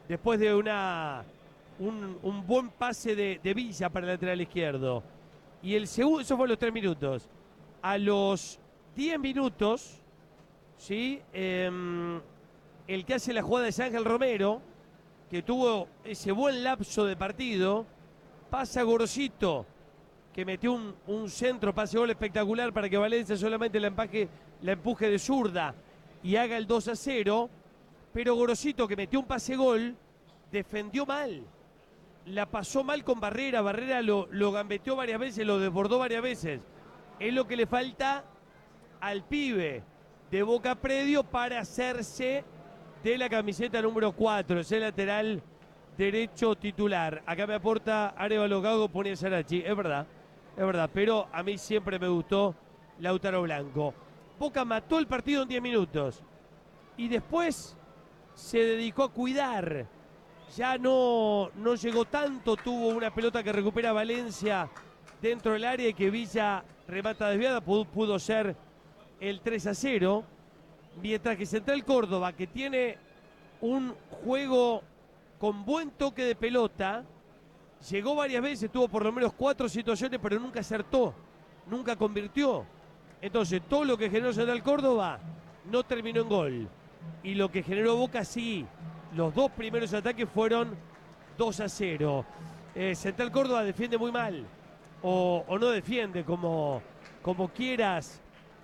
después de un buen pase de Villa para el lateral izquierdo. Y el segundo, eso fue a los 3 minutos. A los 10 minutos, ¿sí? El que hace la jugada es Ángel Romero, que tuvo ese buen lapso de partido. Pasa Gorosito, que metió un centro, pase gol espectacular para que Valencia solamente la empuje de zurda y haga el 2-0. Pero Gorosito, que metió un pase gol, defendió mal. La pasó mal con Barrera. Barrera lo gambeteó varias veces, lo desbordó varias veces. Es lo que le falta al pibe de Boca Predio para hacerse de la camiseta número 4, ese lateral derecho titular. Acá me aporta Arevalo Gago, pone Sarachi. Es verdad, pero a mí siempre me gustó Lautaro Blanco. Boca mató el partido en 10 minutos y después se dedicó a cuidar. Ya no llegó tanto, tuvo una pelota que recupera Valencia dentro del área y que Villa remata desviada, pudo ser el 3-0. Mientras que Central Córdoba, que tiene un juego con buen toque de pelota, llegó varias veces, tuvo por lo menos 4 situaciones, pero nunca acertó, nunca convirtió. Entonces, todo lo que generó Central Córdoba no terminó en gol. Y lo que generó Boca sí. Los 2 primeros ataques fueron 2-0. Central Córdoba defiende muy mal. O no defiende, como quieras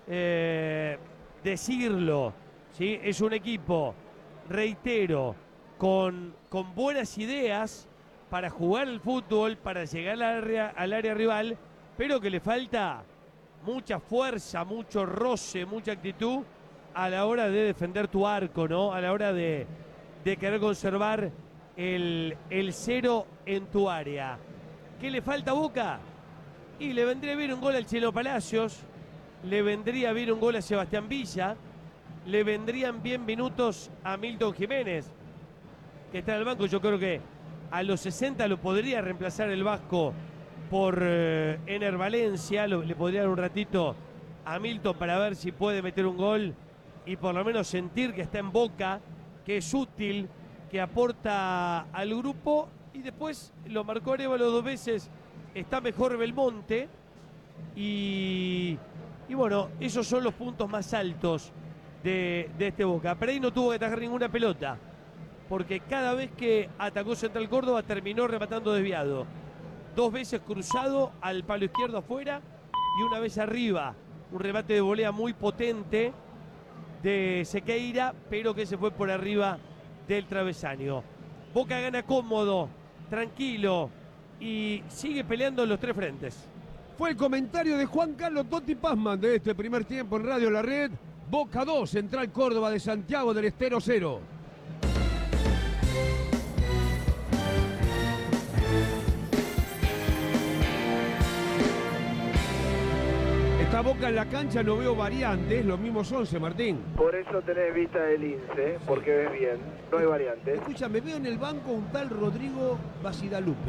decirlo. ¿Sí? Es un equipo, reitero, con buenas ideas para jugar el fútbol, para llegar al área rival, pero que le falta mucha fuerza, mucho roce, mucha actitud a la hora de defender tu arco, ¿no? A la hora de querer conservar el 0 en tu área. ¿Qué le falta a Boca? Y le vendría bien un gol al Chelo Palacios, le vendría bien un gol a Sebastián Villa, le vendrían bien minutos a Milton Jiménez, que está en el banco. Yo creo que a los 60 lo podría reemplazar el vasco por Ener Valencia, le podría dar un ratito a Milton para ver si puede meter un gol y por lo menos sentir que está en Boca, que es útil, que aporta al grupo. Y después lo marcó Arevalo 2 veces, está mejor Belmonte. Y bueno, esos son los puntos más altos de este Boca. Pereira no tuvo que atajar ninguna pelota, porque cada vez que atacó Central Córdoba terminó rematando desviado. 2 veces cruzado al palo izquierdo afuera y una vez arriba. Un remate de volea muy potente de Sequeira, pero que se fue por arriba del travesaño. Boca gana cómodo, tranquilo y sigue peleando en los 3 frentes. Fue el comentario de Juan Carlos Totti Pazman de este primer tiempo en Radio La Red. Boca 2, Central Córdoba de Santiago del Estero 0. Está Boca en la cancha, no veo variantes, los mismos 11, Martín. Por eso tenés vista del INSE, porque ves bien, no hay variantes. Escúchame, veo en el banco un tal Rodrigo Basidalupe.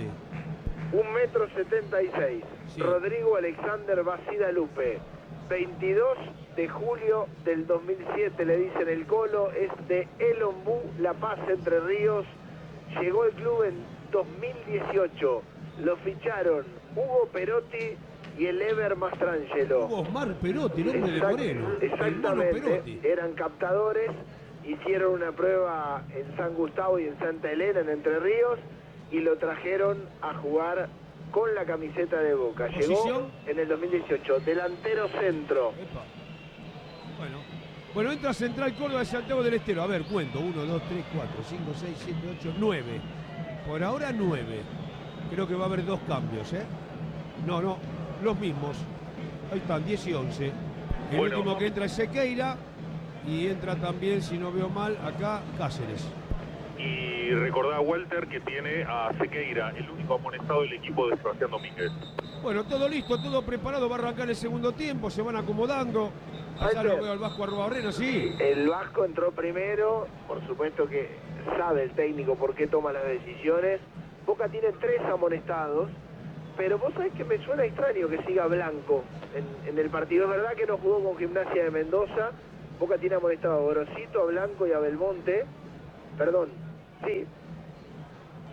1,76 m. Sí. Rodrigo Alexander Basidalupe. 22 de julio del 2007, le dicen el Colo, es de El Ombú, La Paz, Entre Ríos. Llegó al club en 2018. Lo ficharon Hugo Perotti y el Ever Mastrangelo. Hugo Osmar Perotti, el hombre de Moreno. Exactamente, eran captadores, hicieron una prueba en San Gustavo y en Santa Elena, en Entre Ríos, y lo trajeron a jugar con la camiseta de Boca. Llegó en el 2018, delantero centro. Epa. Bueno, entra Central Córdoba de Santiago del Estero. A ver, cuento. 1, 2, 3, 4, 5, 6, 7, 8, 9. Por ahora 9. Creo que va a haber 2 cambios, ¿eh? No, los mismos. Ahí están, 10 y 11. El último que entra es Sequeira. Y entra también, si no veo mal, acá Cáceres. Y recordá, Walter, que tiene a Sequeira, el único amonestado del equipo de Sebastián Domínguez. Bueno, todo listo, todo preparado. Va a arrancar el segundo tiempo. Se van acomodando. Allá lo veo al Vasco Arruabarrena, sí. El Vasco entró primero. Por supuesto que sabe el técnico por qué toma las decisiones. Boca tiene 3 amonestados. Pero vos sabés que me suena extraño que siga Blanco en el partido. Es verdad que no jugó con Gimnasia de Mendoza. Boca tiene amonestado a Gorosito, a Blanco y a Belmonte. Perdón, sí.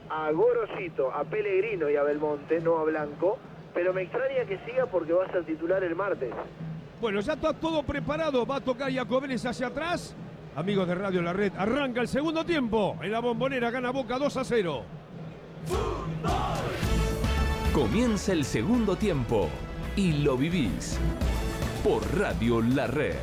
a Gorosito, a Pellegrino y a Belmonte, no a Blanco, pero me extraña que siga porque va a ser titular el martes. Bueno, ya está todo preparado. Va a tocar Jacobellis hacia atrás. Amigos de Radio La Red, arranca el segundo tiempo. En la Bombonera gana Boca 2-0. Comienza el segundo tiempo y lo vivís por Radio La Red.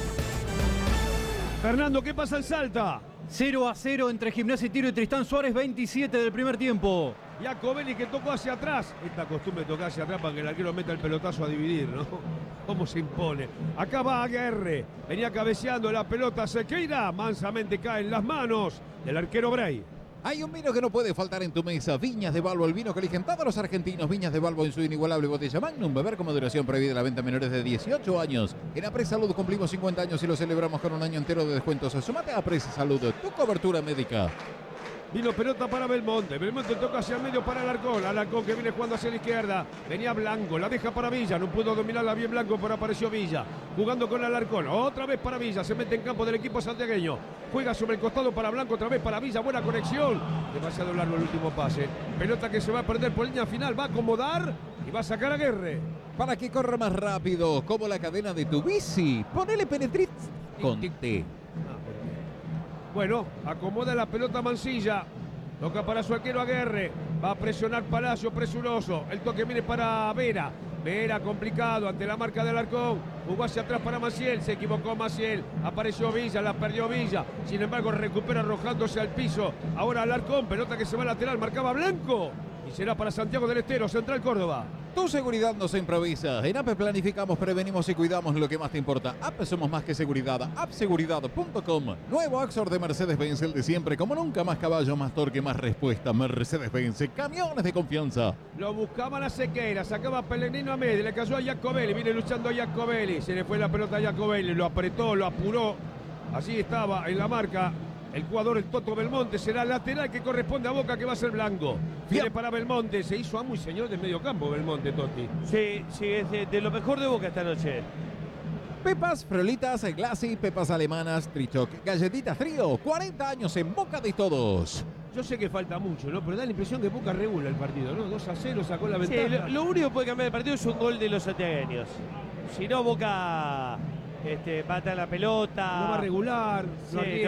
Fernando, ¿qué pasa en Salta? 0-0 entre Gimnasia y Tiro y Tristán Suárez, 27 del primer tiempo. Jacobelli que tocó hacia atrás. Esta costumbre de tocar hacia atrás para que el arquero meta el pelotazo a dividir, ¿no? ¿Cómo se impone? Acá va Aguerre. Venía cabeceando la pelota Sequeira. Mansamente cae en las manos del arquero Bray. Hay un vino que no puede faltar en tu mesa. Viñas de Balbo, el vino que eligen todos los argentinos. Viñas de Balbo en su inigualable botella Magnum. Beber con moderación, prohibida la venta a menores de 18 años. En Apres Salud cumplimos 50 años y lo celebramos con un año entero de descuentos. Sumate a Apres Salud, tu cobertura médica. Vino pelota para Belmonte. Belmonte toca hacia el medio para Alarcón. Alarcón que viene jugando hacia la izquierda. Venía Blanco. La deja para Villa. No pudo dominarla bien Blanco, pero apareció Villa. Jugando con Alarcón. Otra vez para Villa. Se mete en campo del equipo santiagueño. Juega sobre el costado para Blanco. Otra vez para Villa. Buena conexión. Demasiado largo el último pase. Pelota que se va a perder por línea final. Va a acomodar y va a sacar a Guerre. Para que corra más rápido, como la cadena de tu bici. Ponele Penetrit con T. Bueno, acomoda la pelota Mansilla. Toca para su arquero Aguerre. Va a presionar Palacio, presuroso. El toque viene para Vera. Vera complicado ante la marca del Alarcón. Jugó hacia atrás para Maciel. Se equivocó Maciel. Apareció Villa, la perdió Villa. Sin embargo, recupera arrojándose al piso. Ahora Alarcón, pelota que se va lateral. Marcaba Blanco. Y será para Santiago del Estero, Central Córdoba. Tu seguridad no se improvisa. En APE planificamos, prevenimos y cuidamos lo que más te importa. APE somos más que seguridad. appseguridad.com. Nuevo Axor de Mercedes-Benz, el de siempre. Como nunca, más caballo, más torque, más respuesta. Mercedes-Benz, camiones de confianza. Lo buscaba la Sequeira, sacaba Pellegrino a medio, le cayó a Jacobelli. Viene luchando a Jacobelli. Se le fue la pelota a Jacobelli, lo apretó, lo apuró. Así estaba en la marca. El jugador, el Toto Belmonte, será lateral que corresponde a Boca, que va a ser Blanco. Viene para Belmonte, se hizo amo y señor del medio campo Belmonte, Totti. Sí, es de lo mejor de Boca esta noche. Pepas, frolitas, glassy, pepas alemanas, trichoc, galletitas trío. 40 años en boca de todos. Yo sé que falta mucho, ¿no? Pero da la impresión que Boca regula el partido, ¿no? 2-0, sacó la ventaja. Sí, lo único que puede cambiar el partido es un gol de los santiagueños. Si no, Boca mata la pelota. No va a regular. Sí,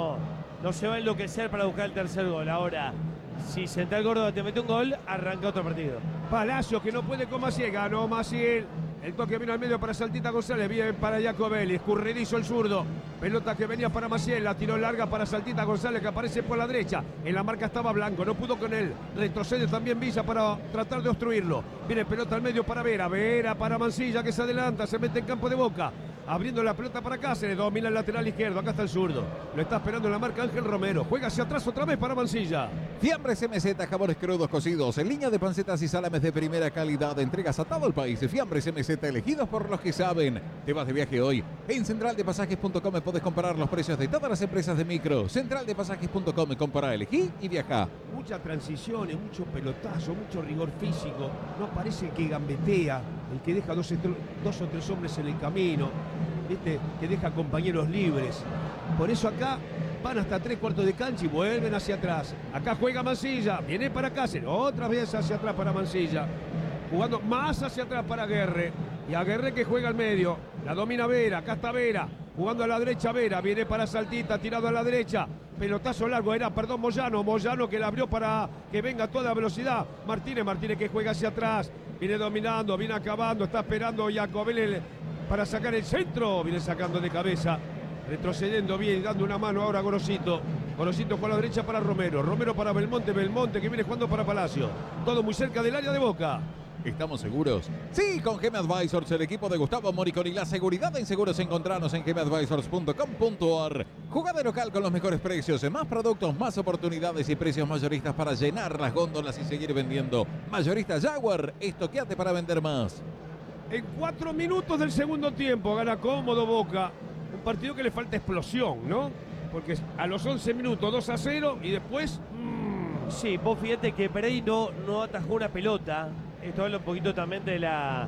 no se va a enloquecer para buscar el tercer gol. Ahora, si Central Córdoba te mete un gol, arranca otro partido. Palacios que no puede con Maciel, ganó Maciel. El toque vino al medio para Saltita González, bien para Jacobelli, escurridizo el zurdo. Pelota que venía para Maciel, la tiró larga para Saltita González que aparece por la derecha. En la marca estaba Blanco, no pudo con él. Retrocede también Villa para tratar de obstruirlo. Viene pelota al medio para Vera, Vera para Mansilla que se adelanta, se mete en campo de Boca. Abriendo la pelota para Cáceres, domina el lateral izquierdo, acá está el zurdo. Lo está esperando en la marca Ángel Romero. Juega hacia atrás otra vez para Mansilla. Fiambres MZ, jabones crudos cocidos, en línea de pancetas y salames de primera calidad. Entregas a todo el país. Fiambres MZ, elegidos por los que saben. Te vas de viaje hoy. En centraldepasajes.com puedes comparar los precios de todas las empresas de micro. Centraldepasajes.com, compara, elegí y viaja. Mucha transición, mucho pelotazo, mucho rigor físico. No parece el que gambetea, el que deja dos o tres hombres en el camino, ¿viste? Que deja compañeros libres. Por eso acá van hasta 3/4 de cancha y vuelven hacia atrás. Acá juega Mansilla, viene para Cáceres, otra vez hacia atrás para Mansilla. Jugando más hacia atrás para Aguerre. Y Aguerre que juega al medio. La domina Vera, acá está Vera. Jugando a la derecha Vera, viene para Saltita, tirado a la derecha. Pelotazo largo, Moyano que la abrió para que venga a toda velocidad. Martínez que juega hacia atrás. Viene dominando, viene acabando, está esperando Jacobelli para sacar el centro. Viene sacando de cabeza. Retrocediendo bien, dando una mano ahora a Gorosito. Gorosito con la derecha para Romero. Romero para Belmonte que viene jugando para Palacio. Todo muy cerca del área de Boca. ¿Estamos seguros? Sí, con GM Advisors, el equipo de Gustavo Moricón y la seguridad en seguros. Encontrarnos en gmadvisors.com.ar. Jugá de local con los mejores precios, más productos, más oportunidades y precios mayoristas para llenar las góndolas y seguir vendiendo. Mayorista Jaguar, estoqueate para vender más. En 4 minutos del segundo tiempo gana cómodo Boca. Un partido que le falta explosión, ¿no? Porque a los 11 minutos 2-0 y después... Sí, vos fíjate que Pereira no atajó una pelota. Esto habla un poquito también de la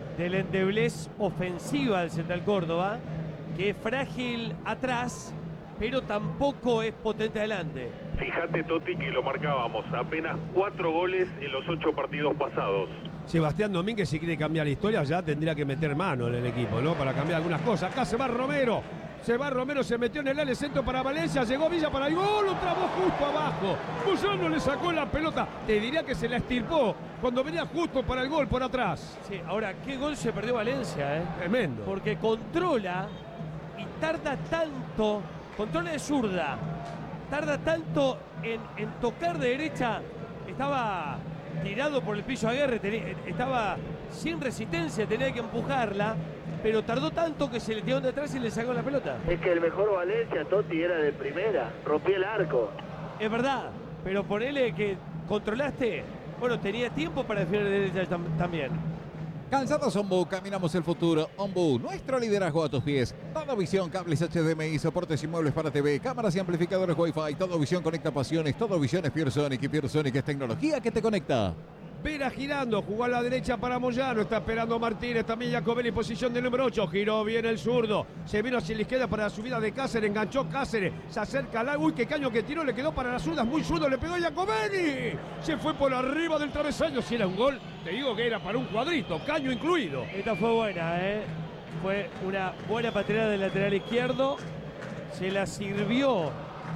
endeblez ofensiva del Central Córdoba, que es frágil atrás, pero tampoco es potente adelante. Fíjate, Toti, que lo marcábamos. Apenas 4 goles en los 8 partidos pasados. Sebastián Domínguez, si quiere cambiar la historia, ya tendría que meter mano en el equipo, ¿no? Para cambiar algunas cosas. Acá se va Romero. Se metió en el área centro para Valencia. Llegó Villa para el gol. Lo trabó justo abajo. Moyano le sacó la pelota. Te diría que se la estirpó cuando venía justo para el gol por atrás. Sí, ahora, qué gol se perdió Valencia, ¿eh? Tremendo. Porque controla y tarda tanto. Controla de zurda. Tarda tanto en tocar de derecha. Estaba tirado por el piso Aguerre. Estaba sin resistencia. Tenía que empujarla. Pero tardó tanto que se le tiró de atrás y le sacó la pelota. Es que el mejor Valencia, Totti, era de primera. Rompía el arco. Es verdad, pero ponele que controlaste. Bueno, tenía tiempo para definir de derecha también. Calzados Ombu, caminamos el futuro. Ombu, nuestro liderazgo a tus pies. Todo Visión, cables HDMI, soportes y muebles para TV, cámaras y amplificadores Wi-Fi. Todo Visión conecta pasiones. Todo Visión es Piersonic y Piersonic es tecnología que te conecta. Vera girando, jugó a la derecha para Moyano, está esperando Martínez, también Jacobelli en posición de número 8, giró bien el zurdo, se vino hacia la izquierda para la subida de Cáceres, enganchó Cáceres, se acerca al uy, qué caño que tiró, le quedó para las zurdas, muy zurdo, le pegó Jacobelli, se fue por arriba del travesaño, si era un gol, te digo que era para un cuadrito, caño incluido. Esta fue buena, fue una buena pateada del lateral izquierdo, se la sirvió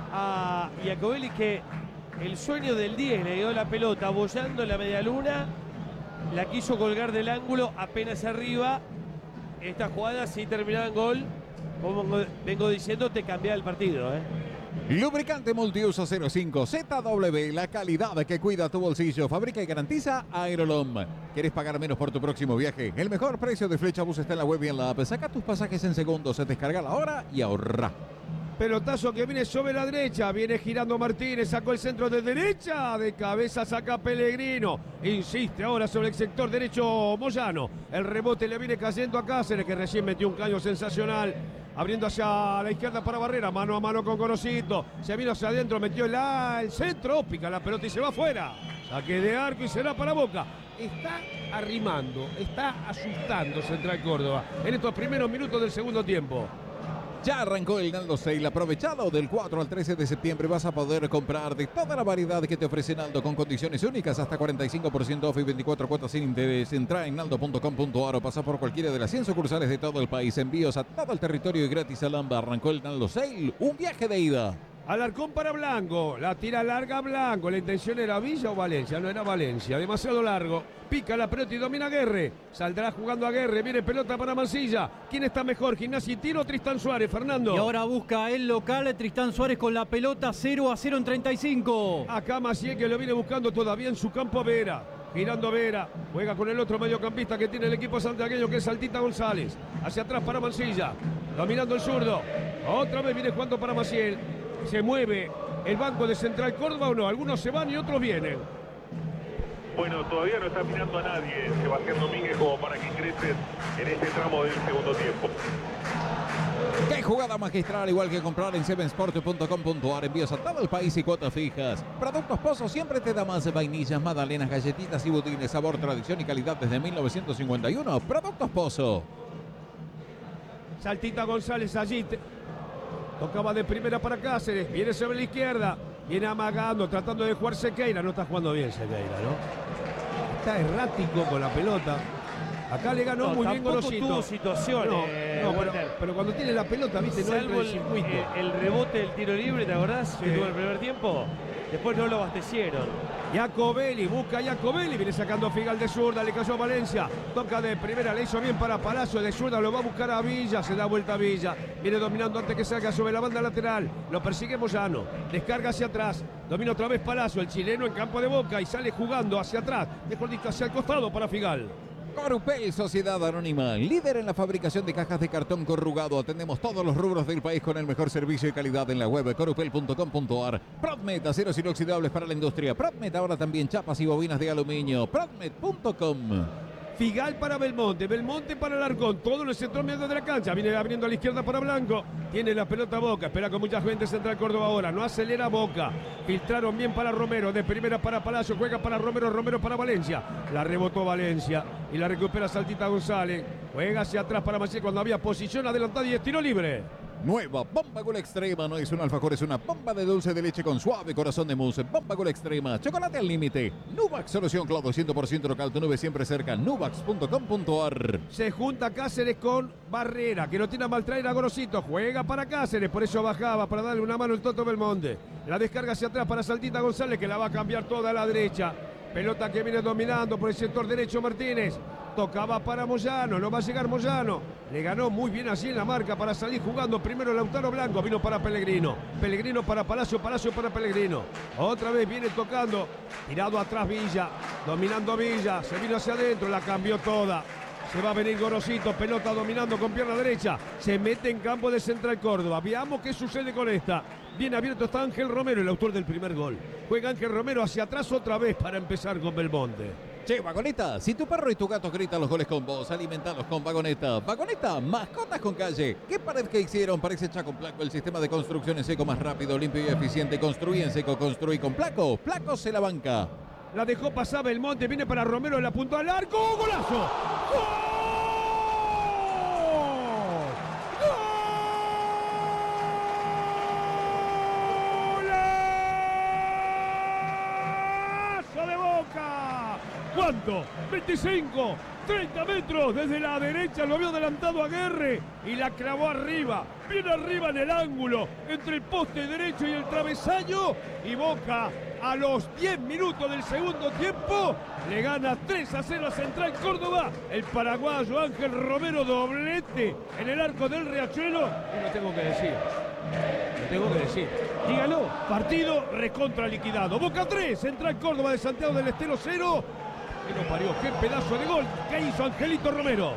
a Jacobelli que... El sueño del 10 le dio la pelota abollando la media luna, la quiso colgar del ángulo apenas arriba. Esta jugada si terminaba en gol, como vengo diciendo, te cambia el partido. Lubricante multiuso 05 ZW, la calidad que cuida tu bolsillo, fabrica y garantiza Aerolom. ¿Quieres pagar menos por tu próximo viaje? El mejor precio de Flechabús está en la web y en la app. Saca tus pasajes en segundos, se descarga la hora y ahorra. Pelotazo que viene sobre la derecha, viene girando Martínez, sacó el centro de derecha, de cabeza saca Pellegrino, insiste ahora sobre el sector derecho Moyano, el rebote le viene cayendo a Cáceres que recién metió un caño sensacional, abriendo hacia la izquierda para Barrera, mano a mano con Gorosito, se vino hacia adentro, metió el centro, pica la pelota y se va afuera, saque de arco y será para Boca. Está arrimando, está asustando Central Córdoba en estos primeros minutos del segundo tiempo. Ya arrancó el Naldo Sale, aprovechado del 4 al 13 de septiembre vas a poder comprar de toda la variedad que te ofrece Naldo con condiciones únicas hasta 45% off y 24 cuotas sin interés. Entra en naldo.com.ar o pasa por cualquiera de las 100 sucursales de todo el país. Envíos a todo el territorio y gratis a Lamba. Arrancó el Naldo Sale, un viaje de ida. Alarcón para Blanco, la tira larga Blanco, la intención era Villa o Valencia, no era Valencia, demasiado largo, pica la pelota y domina Aguerre, saldrá jugando Aguerre, viene pelota para Mancilla, ¿quién está mejor, Gimnasia y Tiro o Tristán Suárez, Fernando? Y ahora busca el local, Tristán Suárez con la pelota 0-0 en 35. Acá Maciel que lo viene buscando todavía en su campo Vera, girando Vera, juega con el otro mediocampista que tiene el equipo santiagueño que es Saltita González, hacia atrás para Mancilla, dominando el zurdo, otra vez viene jugando para Maciel. ¿Se mueve el banco de Central Córdoba o no? Algunos se van y otros vienen. Bueno, todavía no está mirando a nadie Sebastián Domínguez como para que ingresen en este tramo del segundo tiempo. ¡Qué jugada magistral! Igual que comprar en sevensport.com.ar. Envíos a todo el país y cuotas fijas. Productos Pozo siempre te da más de vainillas, magdalenas, galletitas y budines. Sabor, tradición y calidad desde 1951. Productos Pozo. Saltita González allí. Tocaba de primera para Cáceres, viene sobre la izquierda, viene amagando, tratando de jugar Sequeira, no está jugando bien Sequeira, ¿no? Está errático con la pelota. Acá le ganó muy bien Gorosito. Tuvo situaciones. Pero cuando tiene la pelota, viste, no entra en el circuito. El rebote del tiro libre, ¿te acordás? Sí. Que tuvo el primer tiempo. Después no lo abastecieron. Jacobelli, busca Jacobelli, viene sacando Figal de zurda, le cayó a Valencia, toca de primera, le hizo bien para Palacio, de zurda lo va a buscar a Villa, se da vuelta a Villa, viene dominando antes que salga sobre la banda lateral, lo persigue Moyano, descarga hacia atrás, domina otra vez Palacio, el chileno en campo de Boca y sale jugando hacia atrás, mejor dicho hacia el costado para Figal. Corupel, Sociedad Anónima, líder en la fabricación de cajas de cartón corrugado. Atendemos todos los rubros del país con el mejor servicio y calidad en la web corupel.com.ar. Prodmet, aceros inoxidables para la industria. Prodmet, ahora también chapas y bobinas de aluminio. Prodmet.com. Figal para Belmonte, Belmonte para Alarcón, todo en el centro medio de la cancha, viene abriendo a la izquierda para Blanco, tiene la pelota Boca, espera con mucha gente Central Córdoba ahora, no acelera Boca, filtraron bien para Romero, de primera para Palacio, juega para Romero, Romero para Valencia, la rebotó Valencia y la recupera Saltita González, juega hacia atrás para Maciel cuando había posición adelantada y es tiro libre. Nueva Bomba Gol Extrema. No es un alfajor, es una bomba de dulce de leche con suave corazón de mousse. Bomba Gol Extrema. Chocolate al límite. Nubax, solución Claudio 100% local. Tu nube siempre cerca. Nubax.com.ar. Se junta Cáceres con Barrera, que no tiene a mal traer a Gorosito. Juega para Cáceres, por eso bajaba para darle una mano el Toto Belmonte. La descarga hacia atrás para Saltita González, que la va a cambiar toda a la derecha. Pelota que viene dominando por el sector derecho Martínez. Tocaba para Moyano, no va a llegar Moyano. Le ganó muy bien así en la marca para salir jugando. Primero Lautaro Blanco, vino para Pellegrino. Pellegrino para Palacio, Palacio para Pellegrino. Otra vez viene tocando. Tirado atrás Villa, dominando Villa. Se vino hacia adentro, la cambió toda. Se va a venir Gorosito, pelota dominando con pierna derecha. Se mete en campo de Central Córdoba. Veamos qué sucede con esta. Bien abierto está Ángel Romero, el autor del primer gol. Juega Ángel Romero hacia atrás otra vez para empezar con Belmonte. Che, Vagoneta, si tu perro y tu gato gritan los goles con vos, alimentalos con Vagoneta. Vagoneta, mascotas con calle. ¿Qué pared que hicieron? Parece Chaco Placo, el sistema de construcción en seco más rápido, limpio y eficiente. Construí en seco, construí con Placo. Placo se la banca. La dejó pasar Belmonte, viene para Romero, la apuntó al arco. ¡Golazo! ¡Gol! ¿Cuánto? 25, 30 metros desde la derecha, lo vio adelantado a Guerre y la clavó arriba, bien arriba en el ángulo, entre el poste derecho y el travesaño, y Boca a los 10 minutos del segundo tiempo le gana 3-0 a Central Córdoba. El paraguayo Ángel Romero, doblete en el arco del Riachuelo, y lo tengo que decir. Dígalo, partido recontra liquidado. Boca 3, Central Córdoba de Santiago del Estero 0. Que no parió, qué pedazo de gol que hizo Angelito Romero.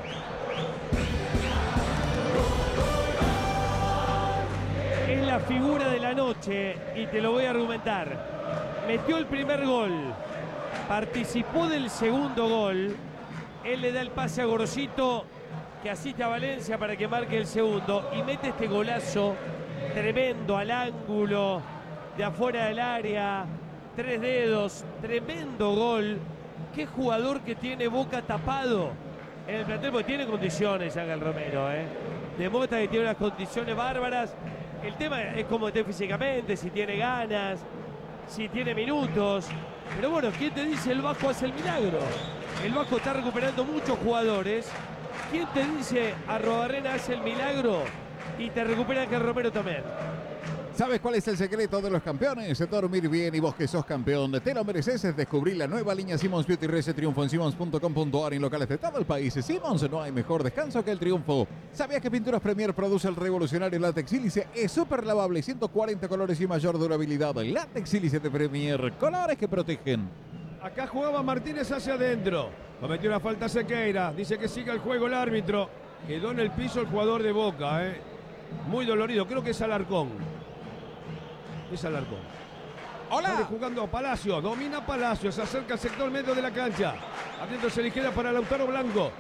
Es la figura de la noche y te lo voy a argumentar. Metió el primer gol, participó del segundo gol. Él le da el pase a Gorosito, que asiste a Valencia para que marque el segundo, y mete este golazo tremendo al ángulo de afuera del área. 3 dedos, tremendo gol. Qué jugador que tiene Boca tapado en el plantel, porque tiene condiciones Ángel Romero, demuestra que tiene unas condiciones bárbaras. El tema es cómo esté físicamente, si tiene ganas, si tiene minutos. Pero bueno, ¿quién te dice el Vasco hace el milagro? El Vasco está recuperando muchos jugadores. ¿Quién te dice Arrobarrena hace el milagro y te recupera Ángel Romero también? ¿Sabes cuál es el secreto de los campeones? Dormir bien, y vos que sos campeón, te lo mereces. Es descubrir la nueva línea Simmons Beauty Rest. Triunfo en Simmons.com.ar en locales de todo el país. Simmons, no hay mejor descanso que el triunfo. ¿Sabías que Pinturas Premier produce el revolucionario látex sílice? Es súper lavable, 140 colores y mayor durabilidad. Látex sílice de Premier, colores que protegen. Acá jugaba Martínez hacia adentro. Cometió una falta Sequeira. Dice que siga el juego el árbitro. Quedó en el piso el jugador de Boca, muy dolorido. Creo que es Alarcón. Es Alarcón. Hola. Sale jugando Palacio, domina Palacio, se acerca al sector medio de la cancha. Abriéndose la izquierda para Lautaro Blanco.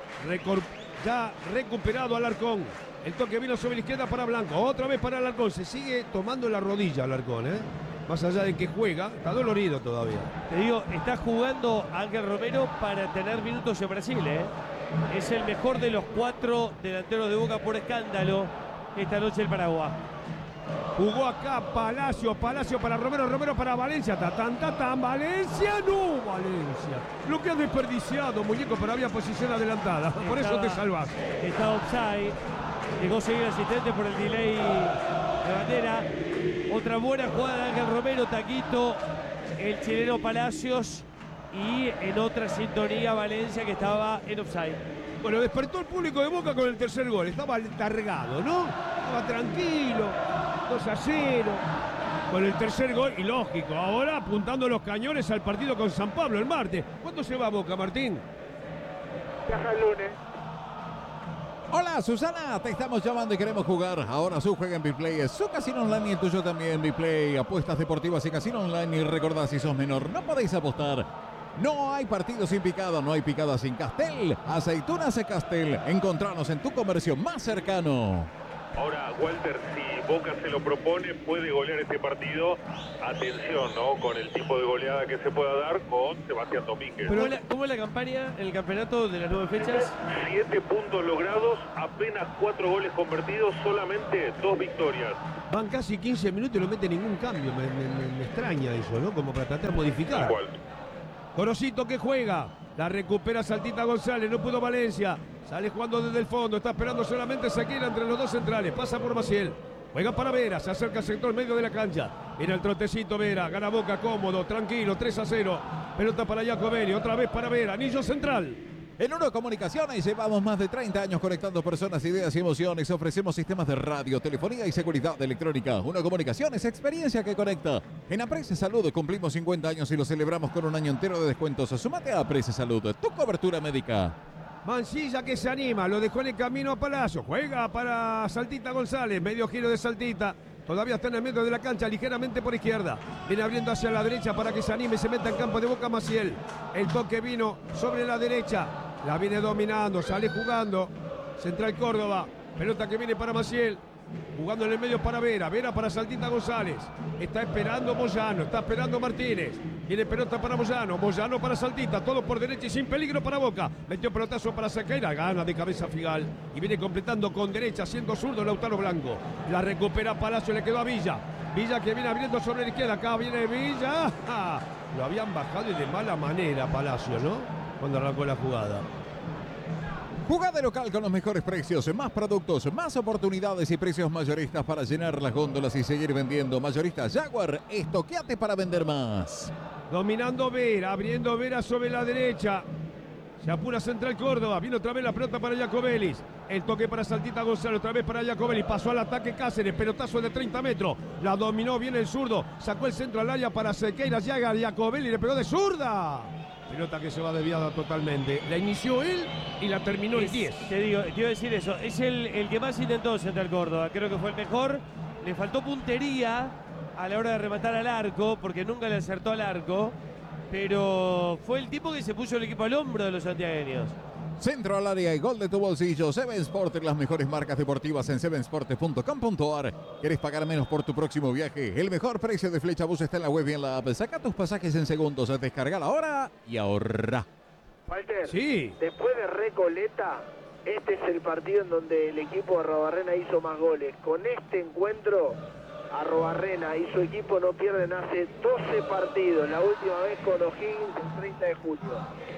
Ya recuperado Alarcón. El toque vino sobre la izquierda para Blanco. Otra vez para Alarcón. Se sigue tomando la rodilla Alarcón, Más allá de que juega, está dolorido todavía. Te digo, está jugando Ángel Romero para tener minutos en Brasil, Es el mejor de los 4 delanteros de Boca por escándalo esta noche el Paraguay. Jugó acá Palacio para Romero, Romero para Valencia, Valencia, no Valencia. Lo que ha desperdiciado, muñeco, pero había posición adelantada, por eso te salvas. Está offside, llegó a seguir asistente por el delay de bandera. Otra buena jugada de Ángel Romero, taquito, el chileno Palacios, y en otra sintonía Valencia, que estaba en offside. Bueno, despertó el público de Boca con el tercer gol, estaba largado, ¿no? Estaba tranquilo, 2-0, con el tercer gol, y lógico, ahora apuntando los cañones al partido con San Pablo el martes. ¿Cuándo se va Boca, Martín? Viaja el lunes. Hola Susana, te estamos llamando y queremos jugar. Ahora su juega en Biplay, es su casino online y el tuyo también. Biplay, apuestas deportivas y casino online. Y recordad, si sos menor, no podéis apostar. No hay partido sin picada, no hay picada sin Castel. Aceitunas Castel, encontranos en tu comercio más cercano. Ahora, Walter, si Boca se lo propone, puede golear este partido. Atención, ¿no? Con el tipo de goleada que se pueda dar con Sebastián Domínguez. ¿Cómo es la campaña en el campeonato de las 9 fechas? 7 puntos logrados, apenas 4 goles convertidos, solamente 2 victorias. Van casi 15 minutos y no mete ningún cambio. Me extraña eso, ¿no? Como para tratar de modificar. Gorosito que juega. La recupera Saltita González. No pudo Valencia. Sale jugando desde el fondo. Está esperando solamente Sequeira entre los dos centrales. Pasa por Maciel. Juega para Vera. Se acerca al sector medio de la cancha. Viene el trotecito Vera. Gana Boca cómodo. Tranquilo. 3-0. Pelota para Jacobelli. Otra vez para Vera. Anillo central. En Uno Comunicaciones llevamos más de 30 años conectando personas, ideas y emociones. Ofrecemos sistemas de radio, telefonía y seguridad electrónica. Uno Comunicaciones, experiencia que conecta. En Aprece Salud cumplimos 50 años y lo celebramos con un año entero de descuentos. Sumate a Aprece Salud, tu cobertura médica. Mancilla que se anima, lo dejó en el camino a Palacio. Juega para Saltita González, medio giro de Saltita. Todavía está en el medio de la cancha, ligeramente por izquierda. Viene abriendo hacia la derecha para que se anime y se meta en campo de Boca Maciel. El toque vino sobre la derecha. La viene dominando, sale jugando. Central Córdoba. Pelota que viene para Maciel. Jugando en el medio para Vera. Vera para Saltita González. Está esperando Moyano. Está esperando Martínez. Viene pelota para Moyano. Moyano para Saltita. Todo por derecha y sin peligro para Boca. Metió pelotazo para Sequeira. Gana de cabeza Figal. Y viene completando con derecha, siendo zurdo Lautaro Blanco. La recupera Palacio. Le quedó a Villa. Villa que viene abriendo sobre la izquierda. Acá viene Villa. ¡Ah! Lo habían bajado y de mala manera Palacio, ¿no? Cuando arrancó la jugada. Jugada local con los mejores precios, más productos, más oportunidades y precios mayoristas para llenar las góndolas y seguir vendiendo. Mayorista Jaguar, estoqueate para vender más. Dominando Vera, abriendo Vera sobre la derecha. Se apura Central Córdoba, viene otra vez la pelota para Jacobelli. El toque para Saltita González, otra vez para Jacobelli. Pasó al ataque Cáceres, pelotazo de 30 metros. La dominó bien el zurdo, sacó el centro al área para Sequeira. Llega Jacobelli, le pegó de zurda. Pelota que se va desviada totalmente. La inició él y la terminó el 10. Te iba a decir eso. Es el que más intentó Central Córdoba. Creo que fue el mejor. Le faltó puntería a la hora de rematar al arco, porque nunca le acertó al arco. Pero fue el tipo que se puso el equipo al hombro de los santiagueños. Centro al área y gol de tu bolsillo. Seven Sport, las mejores marcas deportivas en sevensport.com.ar. ¿Querés pagar menos por tu próximo viaje? El mejor precio de Flechabús está en la web y en la app. Saca tus pasajes en segundos, descarga ahora y ahorra. Walter, sí. Después de Recoleta, este es el partido en donde el equipo de Arrobarrena hizo más goles. Con este encuentro, Arrobarrena y su equipo no pierden hace 12 partidos. La última vez con O'Higgins el 30 de julio.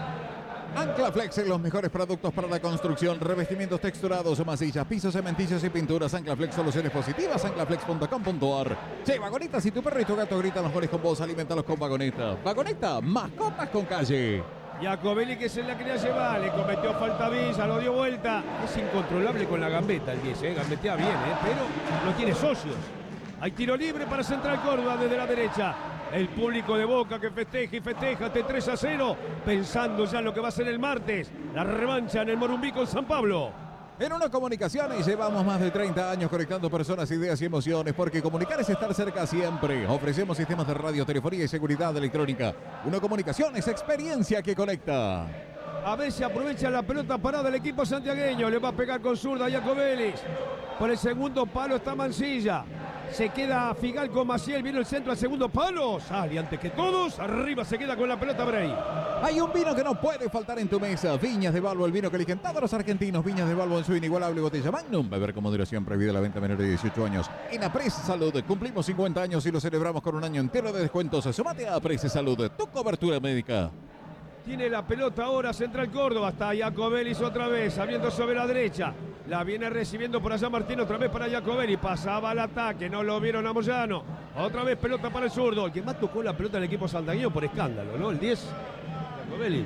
Anclaflex, los mejores productos para la construcción, revestimientos texturados, masillas, pisos, cementicios y pinturas. Anclaflex, soluciones positivas, anclaflex.com.ar. Che, Vagoneta, si tu perro y tu gato gritan los goles con vos, alimentalos con Vagoneta. Vagoneta, mascotas con calle. Jacobelli que se la quería llevar, le cometió falta a Villa, lo dio vuelta. Es incontrolable con la gambeta el 10, gambetea bien, pero no tiene socios. Hay tiro libre para Central Córdoba desde la derecha. El público de Boca que festeja y festeja este 3-0, pensando ya en lo que va a ser el martes, la revancha en el Morumbí con San Pablo. En Uno Comunicaciones llevamos más de 30 años conectando personas, ideas y emociones, porque comunicar es estar cerca siempre. Ofrecemos sistemas de radio, telefonía y seguridad electrónica. Uno Comunicaciones, experiencia que conecta. A ver si aprovecha la pelota parada del equipo santiagueño. Le va a pegar con zurda a Jacobelli. Por el segundo palo está Mancilla. Se queda Figal con Maciel, viene el centro al segundo palo. Sale antes que todos, arriba se queda con la pelota Bray. Hay un vino que no puede faltar en tu mesa. Viñas de Balbo, el vino que eligen todos los argentinos. Viñas de Balbo en su inigualable botella Magnum. Beber con moderación, prohibida la venta a menores de 18 años. En Aprece Salud cumplimos 50 años y lo celebramos con un año entero de descuentos. Sumate a Aprece Salud, tu cobertura médica. Tiene la pelota ahora Central Córdoba. Está Jacobelli otra vez, abriendo sobre la derecha. La viene recibiendo por allá Martín, otra vez para Jacobelli. Pasaba al ataque, no lo vieron a Moyano. Otra vez pelota para el zurdo. El que más tocó la pelota del equipo santiagueño por escándalo, ¿no? El 10, Jacobelli.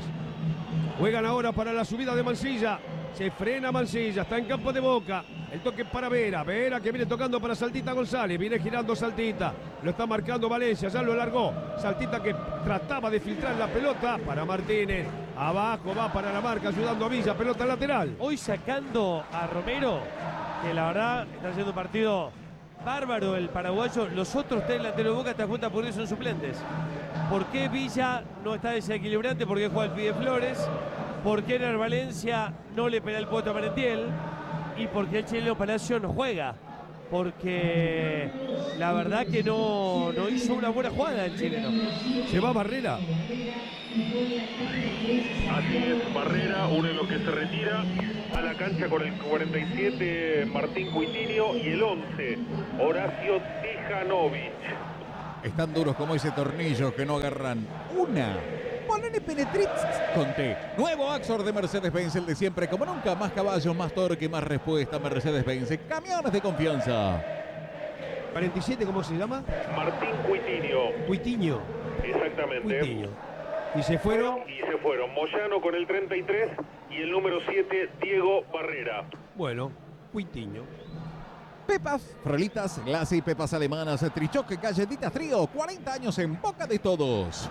Juegan ahora para la subida de Mancilla. Se frena Mancilla, está en campo de Boca. El toque para Vera. Vera que viene tocando para Saltita González. Viene girando Saltita. Lo está marcando Valencia, ya lo alargó. Saltita que trataba de filtrar la pelota para Martínez. Abajo va para la marca, ayudando a Villa. Pelota lateral. Hoy sacando a Romero, que la verdad está haciendo un partido bárbaro el paraguayo. Los otros tres delanteros de Boca esta cuenta por eso son suplentes. ¿Por qué Villa no está desequilibrante? ¿Por qué juega el Pide Flores? ¿Por qué Ener Valencia no le pega el puesto a Merentiel? y porque el chileno Palacio no juega. Porque la verdad que no hizo una buena jugada el chileno. Se va Barrera. Así es, Barrera, uno de los que se retira a la cancha con el 47, Martín Cuitinho, y el 11, Horacio Tijanovic. Están duros como ese tornillo que no agarran una. Ponele Penetrix con T. Nuevo Axor de Mercedes-Benz, el de siempre, como nunca. Más caballos, más torque, más respuesta. Mercedes-Benz, camiones de confianza. 47, ¿cómo se llama? Martín Cuitinho. Cuitiño. Exactamente. Cuitiño. Y se fueron. Moyano con el 33 y el número 7, Diego Barrera. Bueno, Cuitiño. Pepas, frolitas, glace y pepas alemanas, trichoque, galletitas trío, 40 años en boca de todos.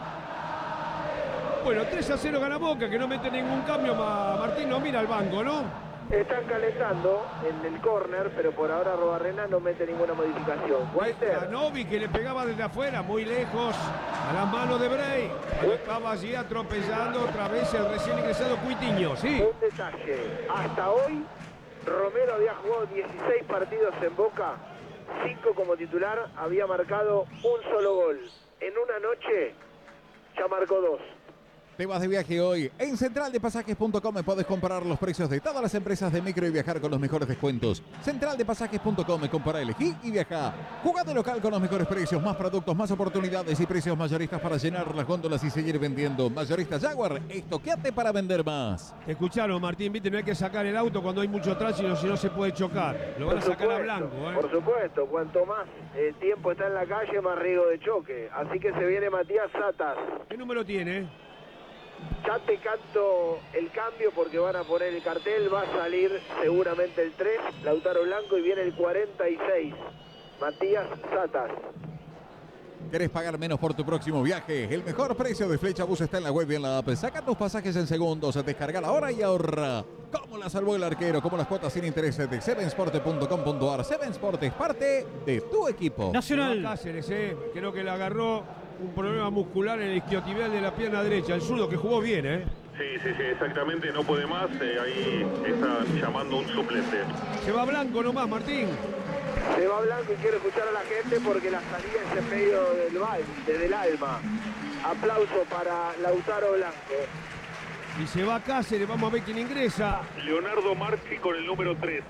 Bueno, 3-0 gana Boca, que no mete ningún cambio. Martín no mira al banco, ¿no? Están calentando en el córner, pero por ahora Robarrena no mete ninguna modificación. Walter. Novi que le pegaba desde afuera, muy lejos, a las manos de Bray. Estaba allí atropellando otra vez el recién ingresado Cuitiño, sí. Un detalle, hasta hoy Romero había jugado 16 partidos en Boca, 5 como titular, había marcado un solo gol. En una noche ya marcó 2. Te vas de viaje hoy. En centraldepasajes.com puedes comparar los precios de todas las empresas de micro y viajar con los mejores descuentos. Centraldepasajes.com, compara, elegí y viaja. Jugá de local con los mejores precios, más productos, más oportunidades y precios mayoristas para llenar las góndolas y seguir vendiendo. Mayorista Jaguar, estoqueate para vender más. Te escucharon, Martín, viste, no hay que sacar el auto cuando hay mucho tránsito, si no se puede chocar. Lo van a sacar a blanco, ¿eh? Por supuesto, cuanto más tiempo está en la calle, más riesgo de choque. Así que se viene Matías Satas. ¿Qué número tiene? Ya te canto el cambio porque van a poner el cartel, va a salir seguramente el 3, Lautaro Blanco, y viene el 46, Matías Satas. ¿Querés pagar menos por tu próximo viaje? El mejor precio de Flecha Bus está en la web y en la app. Saca tus pasajes en segundos, descarga ahora y ahorra. ¿Cómo la salvó el arquero? Como las cuotas sin intereses de sevensport.com.ar. Sevensport es parte de tu equipo. Nacional. Cáceres, creo que le agarró un problema muscular en el isquiotibial de la pierna derecha. El zurdo que jugó bien, Sí, exactamente, no puede más. Ahí está llamando un suplente. Se va Blanco nomás, Martín. Se va Blanco y quiero escuchar a la gente porque la salida es en medio desde el alma. Aplauso para Lautaro Blanco. Y se va Cáceres, vamos a ver quién ingresa. Leonardo Marchi con el número 3.